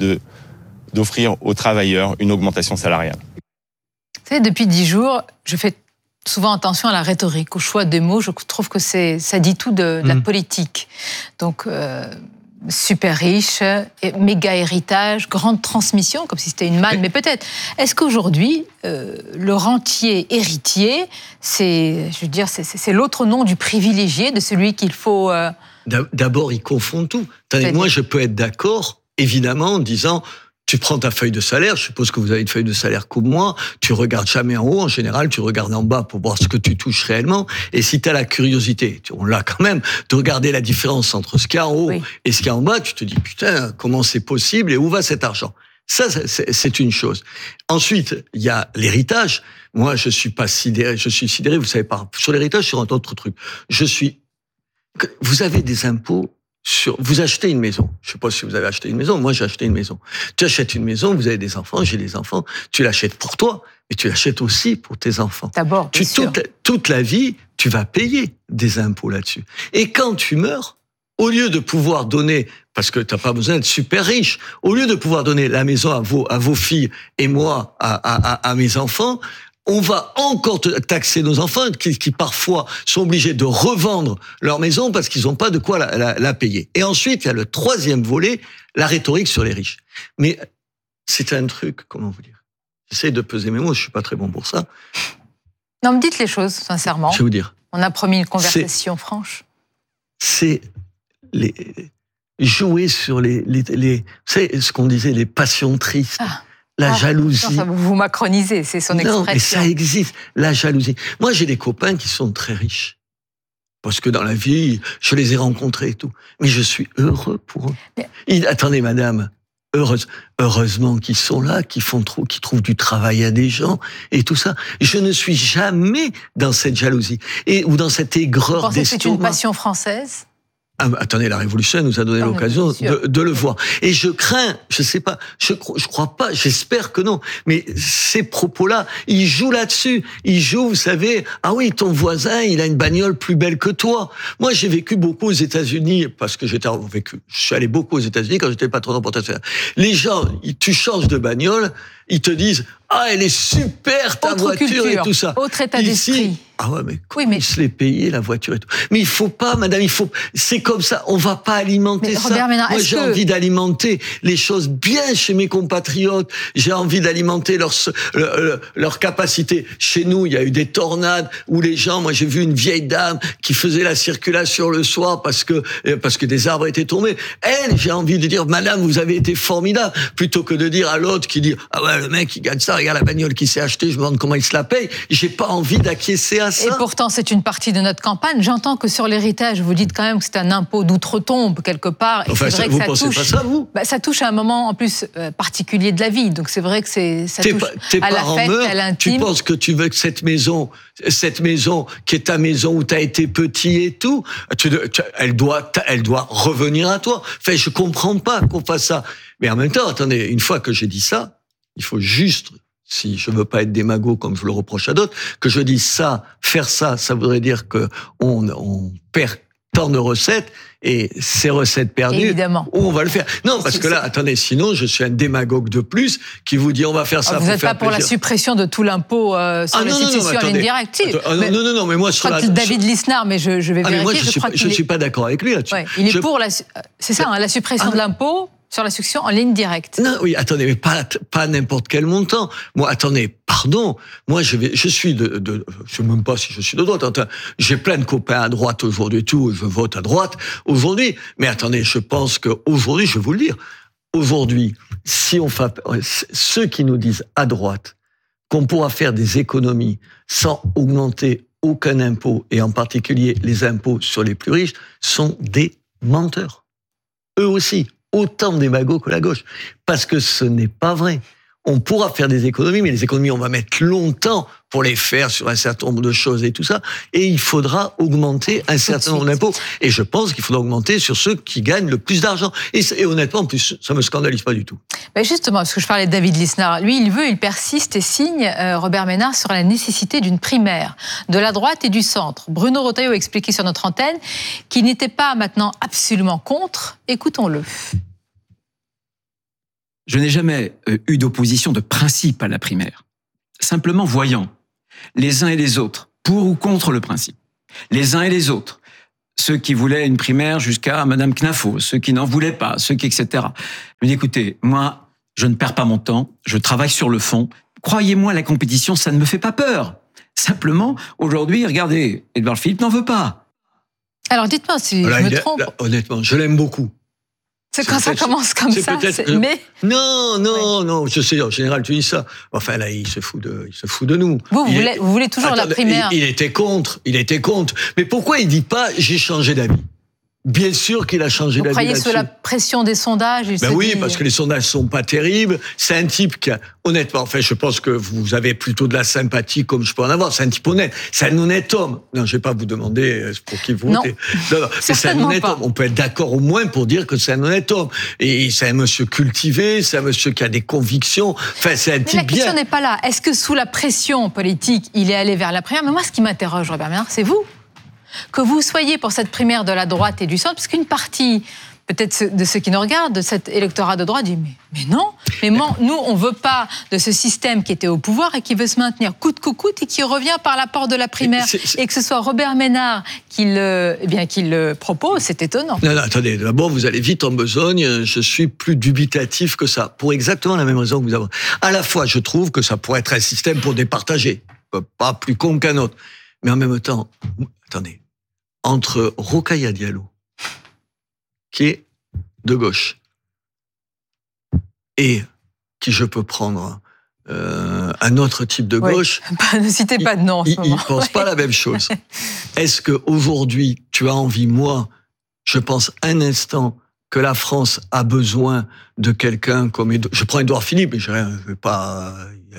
d'offrir aux travailleurs une augmentation salariale. Vous savez, depuis 10 jours, je fais souvent attention à la rhétorique, au choix des mots. Je trouve que ça dit tout de la politique. Donc, super riche, méga héritage, grande transmission, comme si c'était une manne, mais peut-être. Est-ce qu'aujourd'hui, le rentier héritier, c'est l'autre nom du privilégié, de celui qu'il faut... D'abord, il confond tout. Moi, je peux être d'accord, évidemment, en disant... Tu prends ta feuille de salaire, je suppose que vous avez une feuille de salaire comme moi, tu regardes jamais en haut, en général, tu regardes en bas pour voir ce que tu touches réellement. Et si tu as la curiosité, on l'a quand même, de regarder la différence entre ce qu'il y a en haut et ce qu'il y a en bas, tu te dis, putain, comment c'est possible et où va cet argent? Ça, c'est une chose. Ensuite, il y a l'héritage. Moi, je suis pas sidéré, je suis sidéré, vous savez pas. Sur l'héritage, sur un autre truc. Vous avez des impôts vous achetez une maison. Je sais pas si vous avez acheté une maison. Moi, j'ai acheté une maison. Tu achètes une maison, vous avez des enfants, j'ai des enfants. Tu l'achètes pour toi, mais tu l'achètes aussi pour tes enfants. D'abord, toute la vie, tu vas payer des impôts là-dessus. Et quand tu meurs, au lieu de pouvoir donner, parce que t'as pas besoin d'être super riche, au lieu de pouvoir donner la maison à vos filles et moi à mes enfants, on va encore taxer nos enfants qui parfois sont obligés de revendre leur maison parce qu'ils n'ont pas de quoi la payer. Et ensuite, il y a le troisième volet, la rhétorique sur les riches. Mais c'est un truc, comment vous dire? J'essaie de peser mes mots, je suis pas très bon pour ça. Non, me dites les choses, sincèrement. Je vais vous dire. On a promis une conversation franche. C'est jouer sur vous savez ce qu'on disait, les passions tristes. La jalousie. Non, vous macronisez, c'est son expression. Non, mais ça existe, la jalousie. Moi, j'ai des copains qui sont très riches. Parce que dans la vie, je les ai rencontrés et tout. Mais je suis heureux pour eux. Attendez, madame, heureusement qu'ils sont là, qu'ils trouvent du travail à des gens et tout ça. Je ne suis jamais dans cette jalousie ou dans cette aigreur d'estomac. Vous pensez que c'est une passion française? Attendez, la Révolution nous a donné l'occasion de le voir. Et je crains, je sais pas, je crois pas, j'espère que non, mais ces propos-là, ils jouent là-dessus. Ils jouent, vous savez, ah oui, ton voisin, il a une bagnole plus belle que toi. Moi, j'ai vécu beaucoup aux États-Unis, parce que je suis allé beaucoup aux États-Unis quand j'étais patron d'importation. Les gens, tu changes de bagnole, ils te disent, ah, elle est super ta voiture culture, et tout ça. Autre état d'esprit. Ah ouais, mais ils se les payer la voiture et tout. Mais il faut pas, madame, c'est comme ça, on va pas alimenter ça. Robert Ménard, moi, j'ai envie d'alimenter les choses bien chez mes compatriotes. J'ai envie d'alimenter leur capacité. Chez nous, il y a eu des tornades où les gens, moi, j'ai vu une vieille dame qui faisait la circulation le soir parce que des arbres étaient tombés. Elle, j'ai envie de dire, madame, vous avez été formidable, plutôt que de dire à l'autre qui dit, ah ouais, le mec, il gagne ça, regarde la bagnole qu'il s'est achetée, je me demande comment il se la paye. J'ai pas envie d'acquiescer à ça. Et pourtant, c'est une partie de notre campagne. J'entends que sur l'héritage, vous dites quand même que c'est un impôt d'outre-tombe, quelque part. Et enfin, c'est vrai vous que pensez pas ça, vous? Ça touche à un moment, en plus, particulier de la vie. Donc c'est vrai que ça touche à la fête, à l'intime. Tu penses que tu veux que cette maison qui est ta maison où tu as été petit et tout, elle doit revenir à toi. Enfin, je comprends pas qu'on fasse ça. Mais en même temps, attendez, une fois que j'ai dit ça, il faut juste, si je veux pas être démago comme je le reproche à d'autres, que je dise ça, faire ça, ça voudrait dire que on perd tant de recettes, et ces recettes perdues, évidemment, on va le faire. Non, parce que là, attendez, sinon je suis un démagogue de plus qui vous dit on va faire ça. Vous n'êtes pas pour la suppression de tout l'impôt sur les successions à ligne directe. Non, mais moi, David Lisnard, mais je vais vérifier. Moi, je suis pas d'accord avec lui là-dessus. Ouais, il est pour c'est ça, la suppression de l'impôt sur la succession en ligne directe. Non, oui, attendez, mais pas n'importe quel montant. Moi, attendez, pardon. Moi, je sais même pas si je suis de droite. J'ai plein de copains à droite aujourd'hui et tout, je vote à droite aujourd'hui. Mais attendez, je pense qu'aujourd'hui, je vais vous le dire, aujourd'hui, si on fait, ceux qui nous disent à droite qu'on pourra faire des économies sans augmenter aucun impôt, et en particulier les impôts sur les plus riches, sont des menteurs. Eux aussi. Autant des magots que la gauche. Parce que ce n'est pas vrai. On pourra faire des économies, mais les économies, on va mettre longtemps pour les faire sur un certain nombre de choses et tout ça. Et il faudra augmenter un certain nombre d'impôts. Et je pense qu'il faudra augmenter sur ceux qui gagnent le plus d'argent. Et honnêtement, en plus, ça me scandalise pas du tout. Mais justement, parce que je parlais de David Lisnard, lui, il persiste et signe, Robert Ménard, sur la nécessité d'une primaire de la droite et du centre. Bruno Retailleau a expliqué sur notre antenne qu'il n'était pas maintenant absolument contre. Écoutons-le. Je n'ai jamais eu d'opposition de principe à la primaire. Simplement voyant les uns et les autres, pour ou contre le principe, les uns et les autres, ceux qui voulaient une primaire jusqu'à Madame Knafo, ceux qui n'en voulaient pas, ceux qui, etc. Je me dis, écoutez, moi, je ne perds pas mon temps, je travaille sur le fond. Croyez-moi, la compétition, ça ne me fait pas peur. Simplement, aujourd'hui, regardez, Édouard Philippe n'en veut pas. Alors dites-moi si je me trompe. Honnêtement, je l'aime beaucoup. C'est quand ça commence comme ça. Mais non, je sais, en général, tu dis ça. Enfin, là, il se fout de nous. Vous voulez toujours la primaire. Il était contre. Mais pourquoi il dit pas j'ai changé d'avis? Bien sûr qu'il a changé d'avis. Vous croyez sous la pression des sondages? Oui, parce que les sondages sont pas terribles. C'est un type qui a, honnêtement, enfin, je pense que vous avez plutôt de la sympathie comme je peux en avoir. C'est un type honnête. C'est un honnête homme. Non, je vais pas vous demander pour qui vous votez. Non, c'est un honnête homme. On peut être d'accord au moins pour dire que c'est un honnête homme. Et c'est un monsieur cultivé, c'est un monsieur qui a des convictions. Enfin, c'est un type bien. La question n'est pas là. Est-ce que sous la pression politique, il est allé vers la primaire? Mais moi, ce qui m'interroge, Robert Ménard, c'est vous. Que vous soyez pour cette primaire de la droite et du centre, parce qu'une partie, peut-être de ceux qui nous regardent, de cet électorat de droite, dit mais non, nous, on ne veut pas de ce système qui était au pouvoir et qui veut se maintenir coûte que coûte et qui revient par la porte de la primaire. Et que ce soit Robert Ménard qui le propose, c'est étonnant. Non, attendez, d'abord, vous allez vite en besogne, je suis plus dubitatif que ça, pour exactement la même raison que vous avez. À la fois, je trouve que ça pourrait être un système pour départager, pas plus con qu'un autre. Mais en même temps, attendez, entre Rokhaya Diallo, qui est de gauche, et qui je peux prendre un autre type de gauche... Ne citez pas de nom en ce moment. Ils ne pensent pas la même chose. Est-ce qu'aujourd'hui, tu as envie, moi, je pense un instant que la France a besoin de quelqu'un comme... Je prends Édouard Philippe, mais je ne vais pas...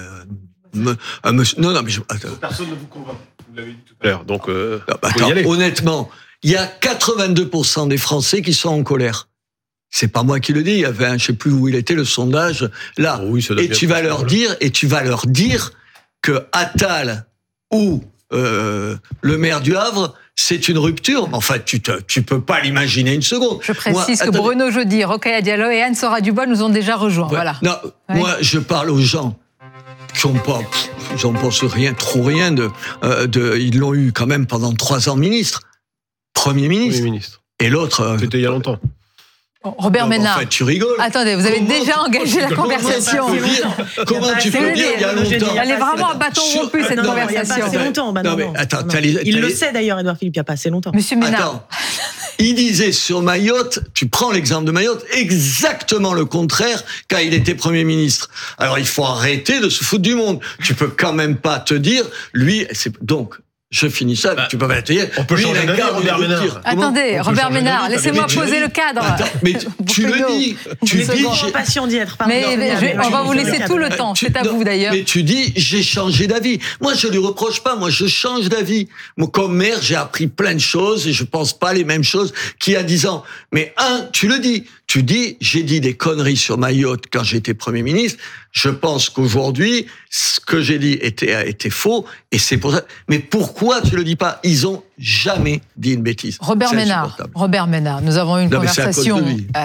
Non, mais... Personne ne vous convainc. Vous l'avez dit tout à l'heure, donc honnêtement, il y a 82% des Français qui sont en colère. C'est pas moi qui le dis, il y avait je sais plus où il était le sondage là. Et tu vas leur dire que Attal ou le maire du Havre, c'est une rupture. Enfin, tu peux pas l'imaginer une seconde. Je précise que Bruno Jeudi, Rokhaya Diallo et Anne-Sora Dubois nous ont déjà rejoints. Voilà. Non, moi je parle aux gens qui n'ont pas, j'en pense rien, ils l'ont eu quand même pendant 3 ans Premier ministre. Et l'autre... C'était il y a longtemps. Robert Ménard. En fait, tu rigoles. Attendez, vous avez déjà engagé la conversation. Comment tu peux dire il y a longtemps? Elle est vraiment à bâton rompu, cette conversation. Il n'y a pas assez longtemps. Non, mais attends, il le sait d'ailleurs, Édouard Philippe, il n'y a pas assez longtemps. Monsieur Ménard. Il disait sur Mayotte, tu prends l'exemple de Mayotte, exactement le contraire quand il était Premier ministre. Alors il faut arrêter de se foutre du monde. Tu peux quand même pas te dire, lui, donc... Je finis ça, tu peux pas te dire. On peut changer d'avis, Robert Ménard. Attendez, Robert Ménard, laissez-moi poser le cadre. Attends, mais tu le dis. Tu dis. J'ai passion d'y être. Mais on va vous laisser tout le temps. C'est à vous d'ailleurs. Mais tu dis, j'ai changé d'avis. Moi, je lui reproche pas. Moi, je change d'avis. Moi, comme maire, j'ai appris plein de choses et je pense pas les mêmes choses qu'il y a 10 ans. Mais tu le dis. Tu dis, j'ai dit des conneries sur Mayotte quand j'étais Premier ministre. Je pense qu'aujourd'hui, ce que j'ai dit était faux, et c'est pour ça. Mais pourquoi tu le dis pas? Ils ont jamais dit une bêtise. Robert Ménard, nous avons eu une conversation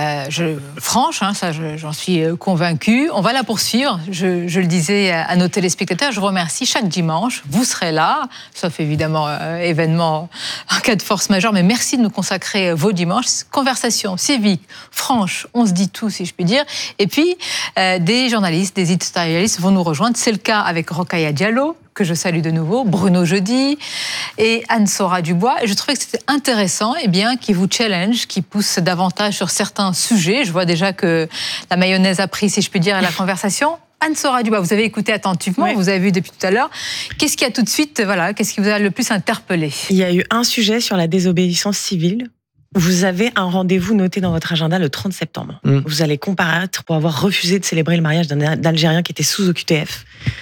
franche, ça j'en suis convaincu. On va la poursuivre. Je le disais à nos téléspectateurs, je remercie chaque dimanche. Vous serez là, sauf évidemment événement en cas de force majeure, mais merci de nous consacrer vos dimanches. Conversation civique, franche, on se dit tout, si je puis dire. Et puis, des journalistes, des éditorialistes vont nous rejoindre. C'est le cas avec Rokhaya Diallo, que je salue de nouveau, Bruno Jeudi et Anne-Sora Dubois. Et je trouvais que c'était intéressant, qui vous challenge, qui pousse davantage sur certains sujets. Je vois déjà que la mayonnaise a pris, si je puis dire, à la conversation. Anne-Sora Dubois, vous avez écouté attentivement, vous avez vu depuis tout à l'heure. Qu'est-ce qui a tout de suite, qu'est-ce qui vous a le plus interpellé? Il y a eu un sujet sur la désobéissance civile. Vous avez un rendez-vous noté dans votre agenda le 30 septembre. Vous allez comparaître pour avoir refusé de célébrer le mariage d'un Algérien qui était sous OQTF.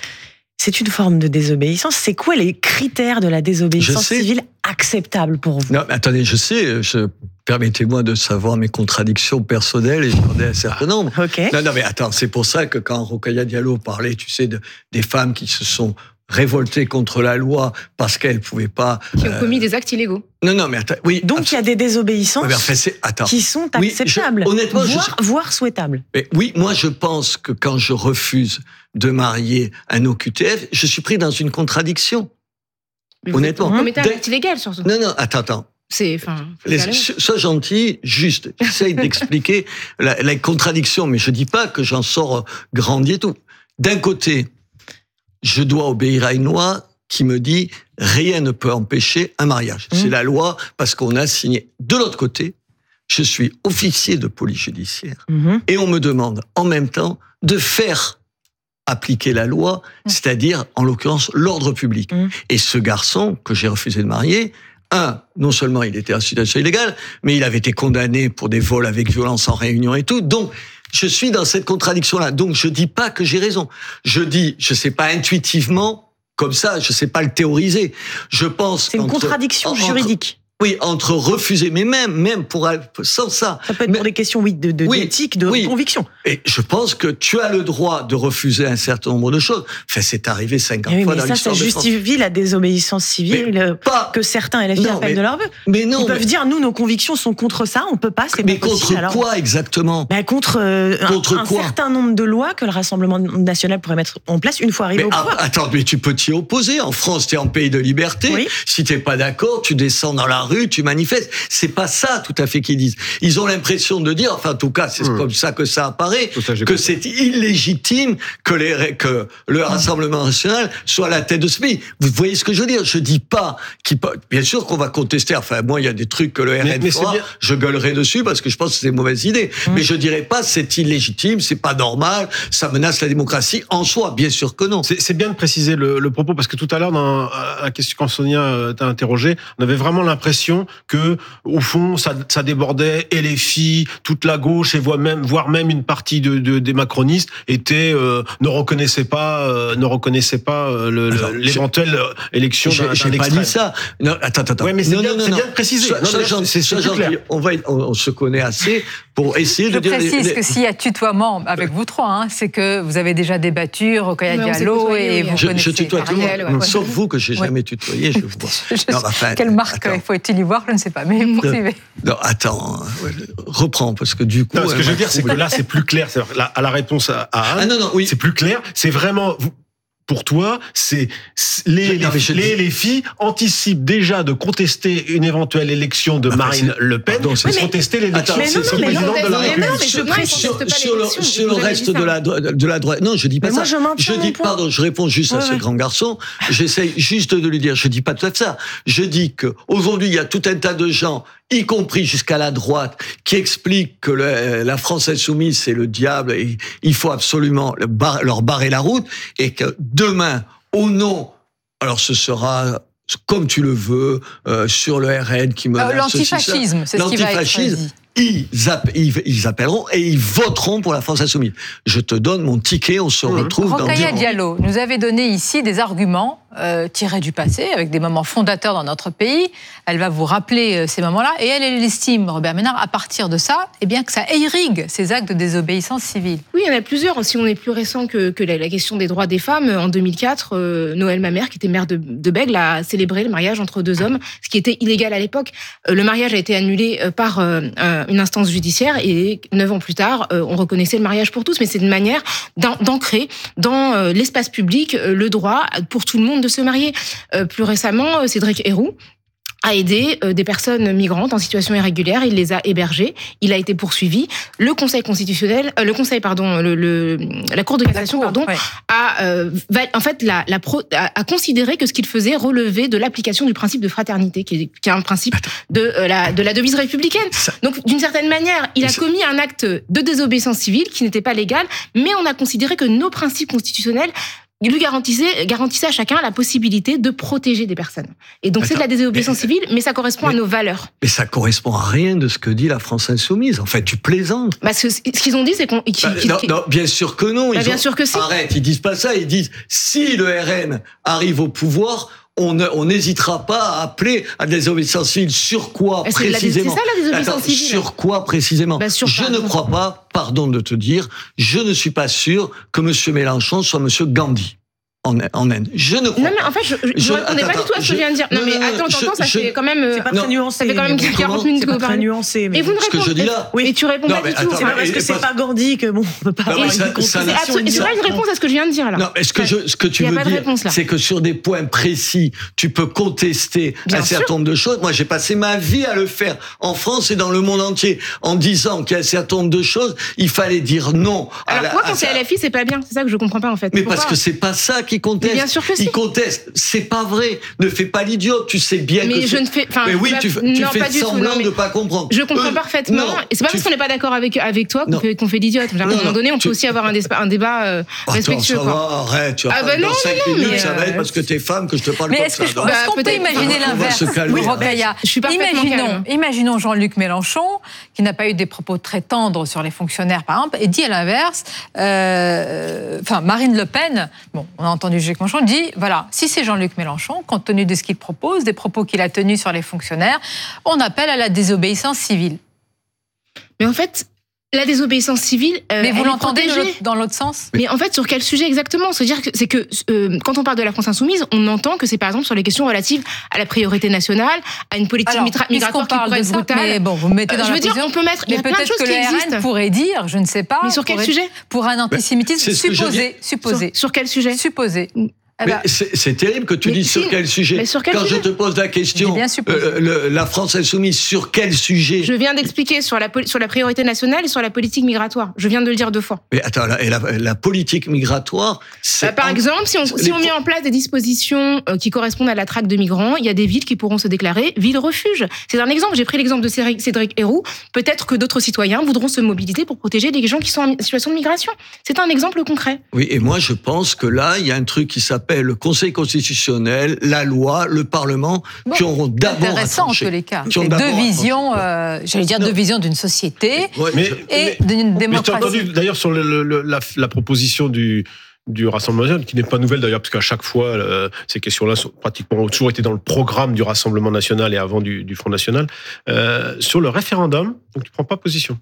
C'est une forme de désobéissance. C'est quoi les critères de la désobéissance civile acceptables pour vous? Non, mais attendez, je sais. Permettez-moi de savoir mes contradictions personnelles et j'en ai un certain nombre. Okay. Non, mais attends, c'est pour ça que quand Rokhaya Diallo parlait, tu sais, des femmes qui se sont révoltées contre la loi parce qu'elles ne pouvaient pas... Qui ont commis des actes illégaux. Non, mais attends, oui. Donc il y a des désobéissances qui sont acceptables, honnêtement, voire souhaitables. Mais oui, moi je pense que quand je refuse de marier un OQTF, je suis pris dans une contradiction. Honnêtement. Vous commettez un acte illégal surtout. Non, attends. Sois gentil, juste. J'essaye d'expliquer la contradiction, mais je dis pas que j'en sors grandi et tout. D'un côté, je dois obéir à une loi qui me dit rien ne peut empêcher un mariage. C'est la loi parce qu'on a signé. De l'autre côté, je suis officier de police judiciaire et on me demande en même temps de faire appliquer la loi, c'est-à-dire en l'occurrence l'ordre public. Et ce garçon que j'ai refusé de marier, non seulement il était en situation illégale, mais il avait été condamné pour des vols avec violence en réunion et tout. Donc, je suis dans cette contradiction-là. Donc, je dis pas que j'ai raison. Je dis, je sais pas intuitivement, comme ça, je sais pas le théoriser. Je pense c'est une contradiction juridique. Oui, entre refuser, mais même sans ça. Ça peut être pour des questions, d'éthique, de conviction. Et je pense que tu as le droit de refuser un certain nombre de choses. Enfin, c'est arrivé 50 fois dans l'histoire de France. Ça justifie la désobéissance civile que certains LFI appellent de leur vœu. Mais non. Ils peuvent dire, nous, nos convictions sont contre ça, on peut pas, c'est pas possible. Mais contre quoi exactement? Contre un certain nombre de lois que le Rassemblement national pourrait mettre en place une fois arrivé au pouvoir. Attends, mais tu peux t'y opposer. En France, t'es en pays de liberté. Oui. Si t'es pas d'accord, tu descends dans la rue, tu manifestes. C'est pas ça tout à fait qu'ils disent. Ils ont l'impression de dire, enfin en tout cas c'est comme ça que ça apparaît, que c'est illégitime que le Rassemblement national soit à la tête de ce pays. Vous voyez ce que je veux dire? Je dis pas bien sûr qu'on va contester. Enfin moi il y a des trucs que le RN fera, je gueulerai dessus parce que je pense que c'est une mauvaise idée. Mais je dirais pas c'est illégitime, c'est pas normal, ça menace la démocratie en soi. Bien sûr que non. C'est bien de préciser le propos parce que tout à l'heure dans la question quand Sonia t'a interrogé, on avait vraiment l'impression que au fond ça débordait et les filles, toute la gauche et voire même une partie des macronistes ne reconnaissaient pas l'éventuelle élection d'un extrême. J'ai pas dit ça. Non, attends. Ouais, mais c'est bien de préciser. C'est gentil. On se connaît assez pour essayer de dire. Je précise que s'il y a tutoiement avec vous trois, c'est que vous avez déjà débattu, Rokhaya Diallo et vous connaissez. Je tutoie tout le monde, sauf vous que j'ai jamais tutoyé. Je vous vois. Quelle marque faut-il y voir? Je ne sais pas, mais poursuivez. Non, attends, reprends, parce que du coup... Non, ce que je veux dire, c'est que là, c'est plus clair. À la réponse à Anne, c'est plus clair. C'est vraiment... Pour toi, c'est les filles anticipent déjà de contester une éventuelle élection de Marine Le Pen, de contester l'élection du président de la République. Sur le reste de la droite, non, je dis pas ça. Je réponds juste à ce grand garçon. J'essaye juste de lui dire, je dis pas tout ça. Je dis que aujourd'hui, il y a tout un tas de gens y compris jusqu'à la droite, qui explique que la France insoumise, c'est le diable et il faut absolument leur barrer la route, et que demain, au nom, alors ce sera comme tu le veux, sur le RN qui menace l'antifascisme, c'est ce qui va être choisi. Ils appelleront et ils voteront pour la France insoumise. Je te donne mon ticket, on se retrouve dans 10 ans. Rokhaya Diallo nous avait donné ici des arguments tirés du passé, avec des moments fondateurs dans notre pays. Elle va vous rappeler ces moments-là, et elle estime, Robert Ménard, à partir de ça, eh bien, que ça irrigue ces actes de désobéissance civile. Oui, il y en a plusieurs. Si on est plus récent que la question des droits des femmes, en 2004, Noël Mamère, qui était maire de Bègle, a célébré le mariage entre deux hommes, ce qui était illégal à l'époque. Le mariage a été annulé par une instance judiciaire, et 9 ans plus tard, on reconnaissait le mariage pour tous. Mais c'est une manière d'ancrer dans l'espace public le droit pour tout le monde de se marier. Plus récemment, Cédric Herrou a aidé des personnes migrantes en situation irrégulière, il les a hébergées, il a été poursuivi. Le Conseil constitutionnel, la Cour de cassation, a considéré que ce qu'il faisait relevait de l'application du principe de fraternité, qui est un principe de la devise républicaine. Donc, d'une certaine manière, il a commis un acte de désobéissance civile qui n'était pas légal, mais on a considéré que nos principes constitutionnels lui garantissait à chacun la possibilité de protéger des personnes. Et donc c'est de la désobéissance civile, mais ça correspond à nos valeurs. Mais ça correspond à rien de ce que dit la France insoumise. En fait, tu plaisantes. Ce qu'ils ont dit, c'est qu'on... Non, bien sûr que non. Bien sûr que si. Arrête, ils disent pas ça. Ils disent, si le RN arrive au pouvoir, on n'hésitera pas à appeler à de la désobéissance civile. Sur quoi précisément? C'est ça la désobéissance civile. Sur quoi précisément? Je ne crois pas, pardon de te dire, je ne suis pas sûr que M. Mélenchon soit M. Gandhi. En Inde. Je ne crois pas. Non, mais en fait, je ne répondais pas du tout à ce que je viens de dire. Non, mais attends, ça fait quand même... C'est pas très nuancé. Ça fait quand même 40 minutes que vous parlez. Nuancé. Et vous ne répondez pas. Ce que je dis là... Oui, et tu réponds pas du tout. C'est parce que c'est pas Gandhi que, bon, on peut pas avoir c'est pas une réponse à ce que je viens de dire, là. Non, ce que tu veux dire, c'est que sur des points précis, tu peux contester un certain nombre de choses. Moi, j'ai passé ma vie à le faire en France et dans le monde entier, en disant qu'il y a un certain nombre de choses, il fallait dire non. Alors, pourquoi quand c'est LFI, c'est pas bien? C'est ça que je comprends pas, en fait. Mais parce que c'est pas ça qui conteste. Bien sûr que il conteste. C'est pas vrai. Ne fais pas l'idiot. Tu sais bien mais que je ne fais. Mais oui, tu fais semblant de pas comprendre. Je comprends parfaitement. Et c'est pas parce qu'on n'est pas d'accord avec toi qu'on fait l'idiot. À un moment donné, on peut aussi avoir un débat respectueux. Attends, ça va, arrête. Tu vas pas dans 5 minutes, ça va être parce que t'es femme que je te parle comme ça. Mais est-ce qu'on peut imaginer l'inverse? Oui, Rokhaya. Je suis parfaitement calme. Imaginons Jean-Luc Mélenchon, qui n'a pas eu des propos très tendres sur les fonctionnaires, par exemple, et dit à l'inverse, Marine Le Pen, bon, on a entendu Jean-Luc Mélenchon, dit, voilà, si c'est Jean-Luc Mélenchon, compte tenu de ce qu'il propose, des propos qu'il a tenus sur les fonctionnaires, on appelle à la désobéissance civile. Mais en fait, la désobéissance civile, mais vous l'entendez dans l'autre sens? Mais en fait, sur quel sujet exactement? C'est-à-dire que quand on parle de la France insoumise, on entend que c'est par exemple sur les questions relatives à la priorité nationale, à une politique migratoire qui pourrait être brutale. Mais bon, vous me mettez dans la position. On peut mettre. Il y a plein de choses qui existent. Peut-être que le RN pourrait dire, je ne sais pas. Mais sur quel sujet? Pour un antisémitisme supposé. Sur quel sujet? Supposé. Mais c'est terrible que tu dises sur quel sujet. Quand je te pose la question, la France insoumise, sur quel sujet? Je viens d'expliquer sur la priorité nationale et sur la politique migratoire. Je viens de le dire 2 fois. Mais attends, la politique migratoire, c'est... par exemple, si on met en place des dispositions qui correspondent à la traque de migrants, il y a des villes qui pourront se déclarer villes refuges. C'est un exemple. J'ai pris l'exemple de Cédric Herrou. Peut-être que d'autres citoyens voudront se mobiliser pour protéger les gens qui sont en situation de migration. C'est un exemple concret. Oui, et moi je pense que là, il y a un truc qui s'appelle le Conseil constitutionnel, la loi, le Parlement, qui auront d'abord intéressant en tous les cas. C'est deux visions, deux visions d'une société et d'une démocratie. Mais tu as entendu d'ailleurs sur la proposition du Rassemblement national, qui n'est pas nouvelle d'ailleurs, parce qu'à chaque fois, ces questions-là ont toujours été dans le programme du Rassemblement national et avant du Front national. Sur le référendum, donc tu ne prends pas position.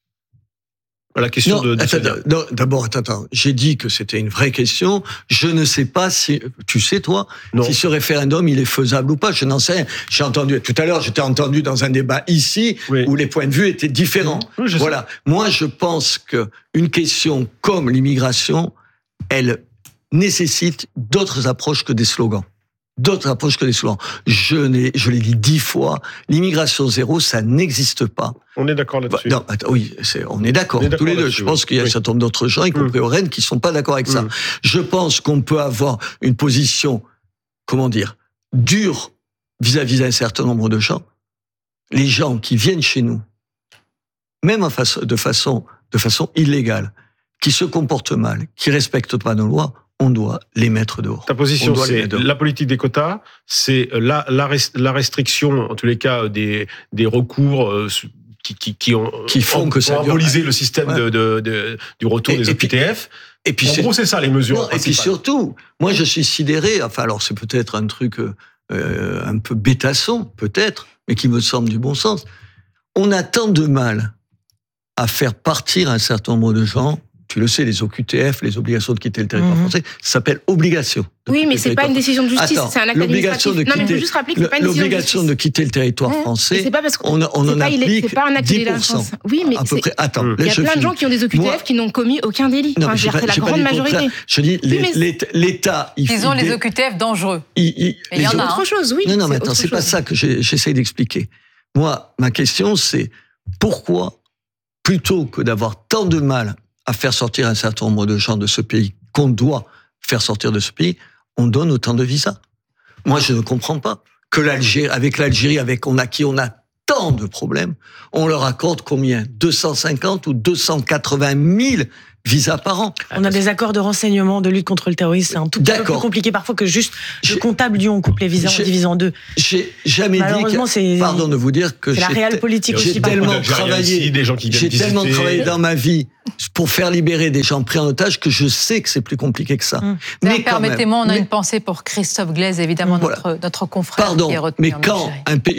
La question d'abord, attends. J'ai dit que c'était une vraie question. Je ne sais pas si, tu sais toi, si ce référendum il est faisable ou pas. Je n'en sais rien. J'ai entendu tout à l'heure, j'étais entendu dans un débat ici où les points de vue étaient différents. Oui, voilà. Moi, je pense que une question comme l'immigration, elle nécessite d'autres approches que des slogans. Je l'ai dit 10 fois, l'immigration zéro, ça n'existe pas. On est d'accord là-dessus. Non, oui, on est d'accord tous les deux. Je pense qu'il y a un certain nombre d'autres gens, y compris au RN, qui sont pas d'accord avec ça. Je pense qu'on peut avoir une position, dure vis-à-vis d'un certain nombre de gens, les gens qui viennent chez nous, même de façon illégale, qui se comportent mal, qui respectent pas nos lois, on doit les mettre dehors. Ta position, c'est la politique des quotas, c'est la restriction, en tous les cas, des recours qui font que ça embolisé le système du retour des OQTF. Et puis, en gros, c'est ça les mesures. Non, et puis surtout, moi, je suis sidéré. Enfin, alors c'est peut-être un truc un peu bêtasson, peut-être, mais qui me semble du bon sens. On a tant de mal à faire partir un certain nombre de gens. Tu le sais, les OQTF, les obligations de quitter le territoire français, ça s'appelle obligation. Oui, mais c'est pas une décision de justice, c'est un acte administratif. Non, mais il faut juste rappeler que c'est pas une décision de justice. L'obligation de quitter le territoire français, c'est pas parce on en applique 10%. C'est pas un acte délinquance. Oui, mais à peu près. Attends, il y a plein de gens qui ont des OQTF qui n'ont commis aucun délit. Non, c'est la grande majorité. Je dis, l'État... Ils ont les OQTF dangereux. Il y en a autre chose, oui. Non, mais attends, c'est pas ça que j'essaye d'expliquer. Moi, ma question, c'est pourquoi, plutôt que d'avoir tant de mal à faire sortir un certain nombre de gens de ce pays qu'on doit faire sortir de ce pays, on donne autant de visas. Moi, je ne comprends pas que l'Algérie, avec on a tant de problèmes, on leur accorde combien 250 ou 280 000 visas par an. On a des accords de renseignement, de lutte contre le terrorisme, c'est un tout petit peu plus compliqué parfois que juste le comptable du on coupe les visas, on divise en deux. J'ai jamais dit, pardon de vous dire que c'est la réelle politique aussi. J'ai tellement travaillé dans ma vie pour faire libérer des gens pris en otage que je sais que c'est plus compliqué que ça. Mais permettez-moi, on a une pensée pour Christophe Glaise, évidemment, notre confrère. Pardon, qui est retenu mais quand un pays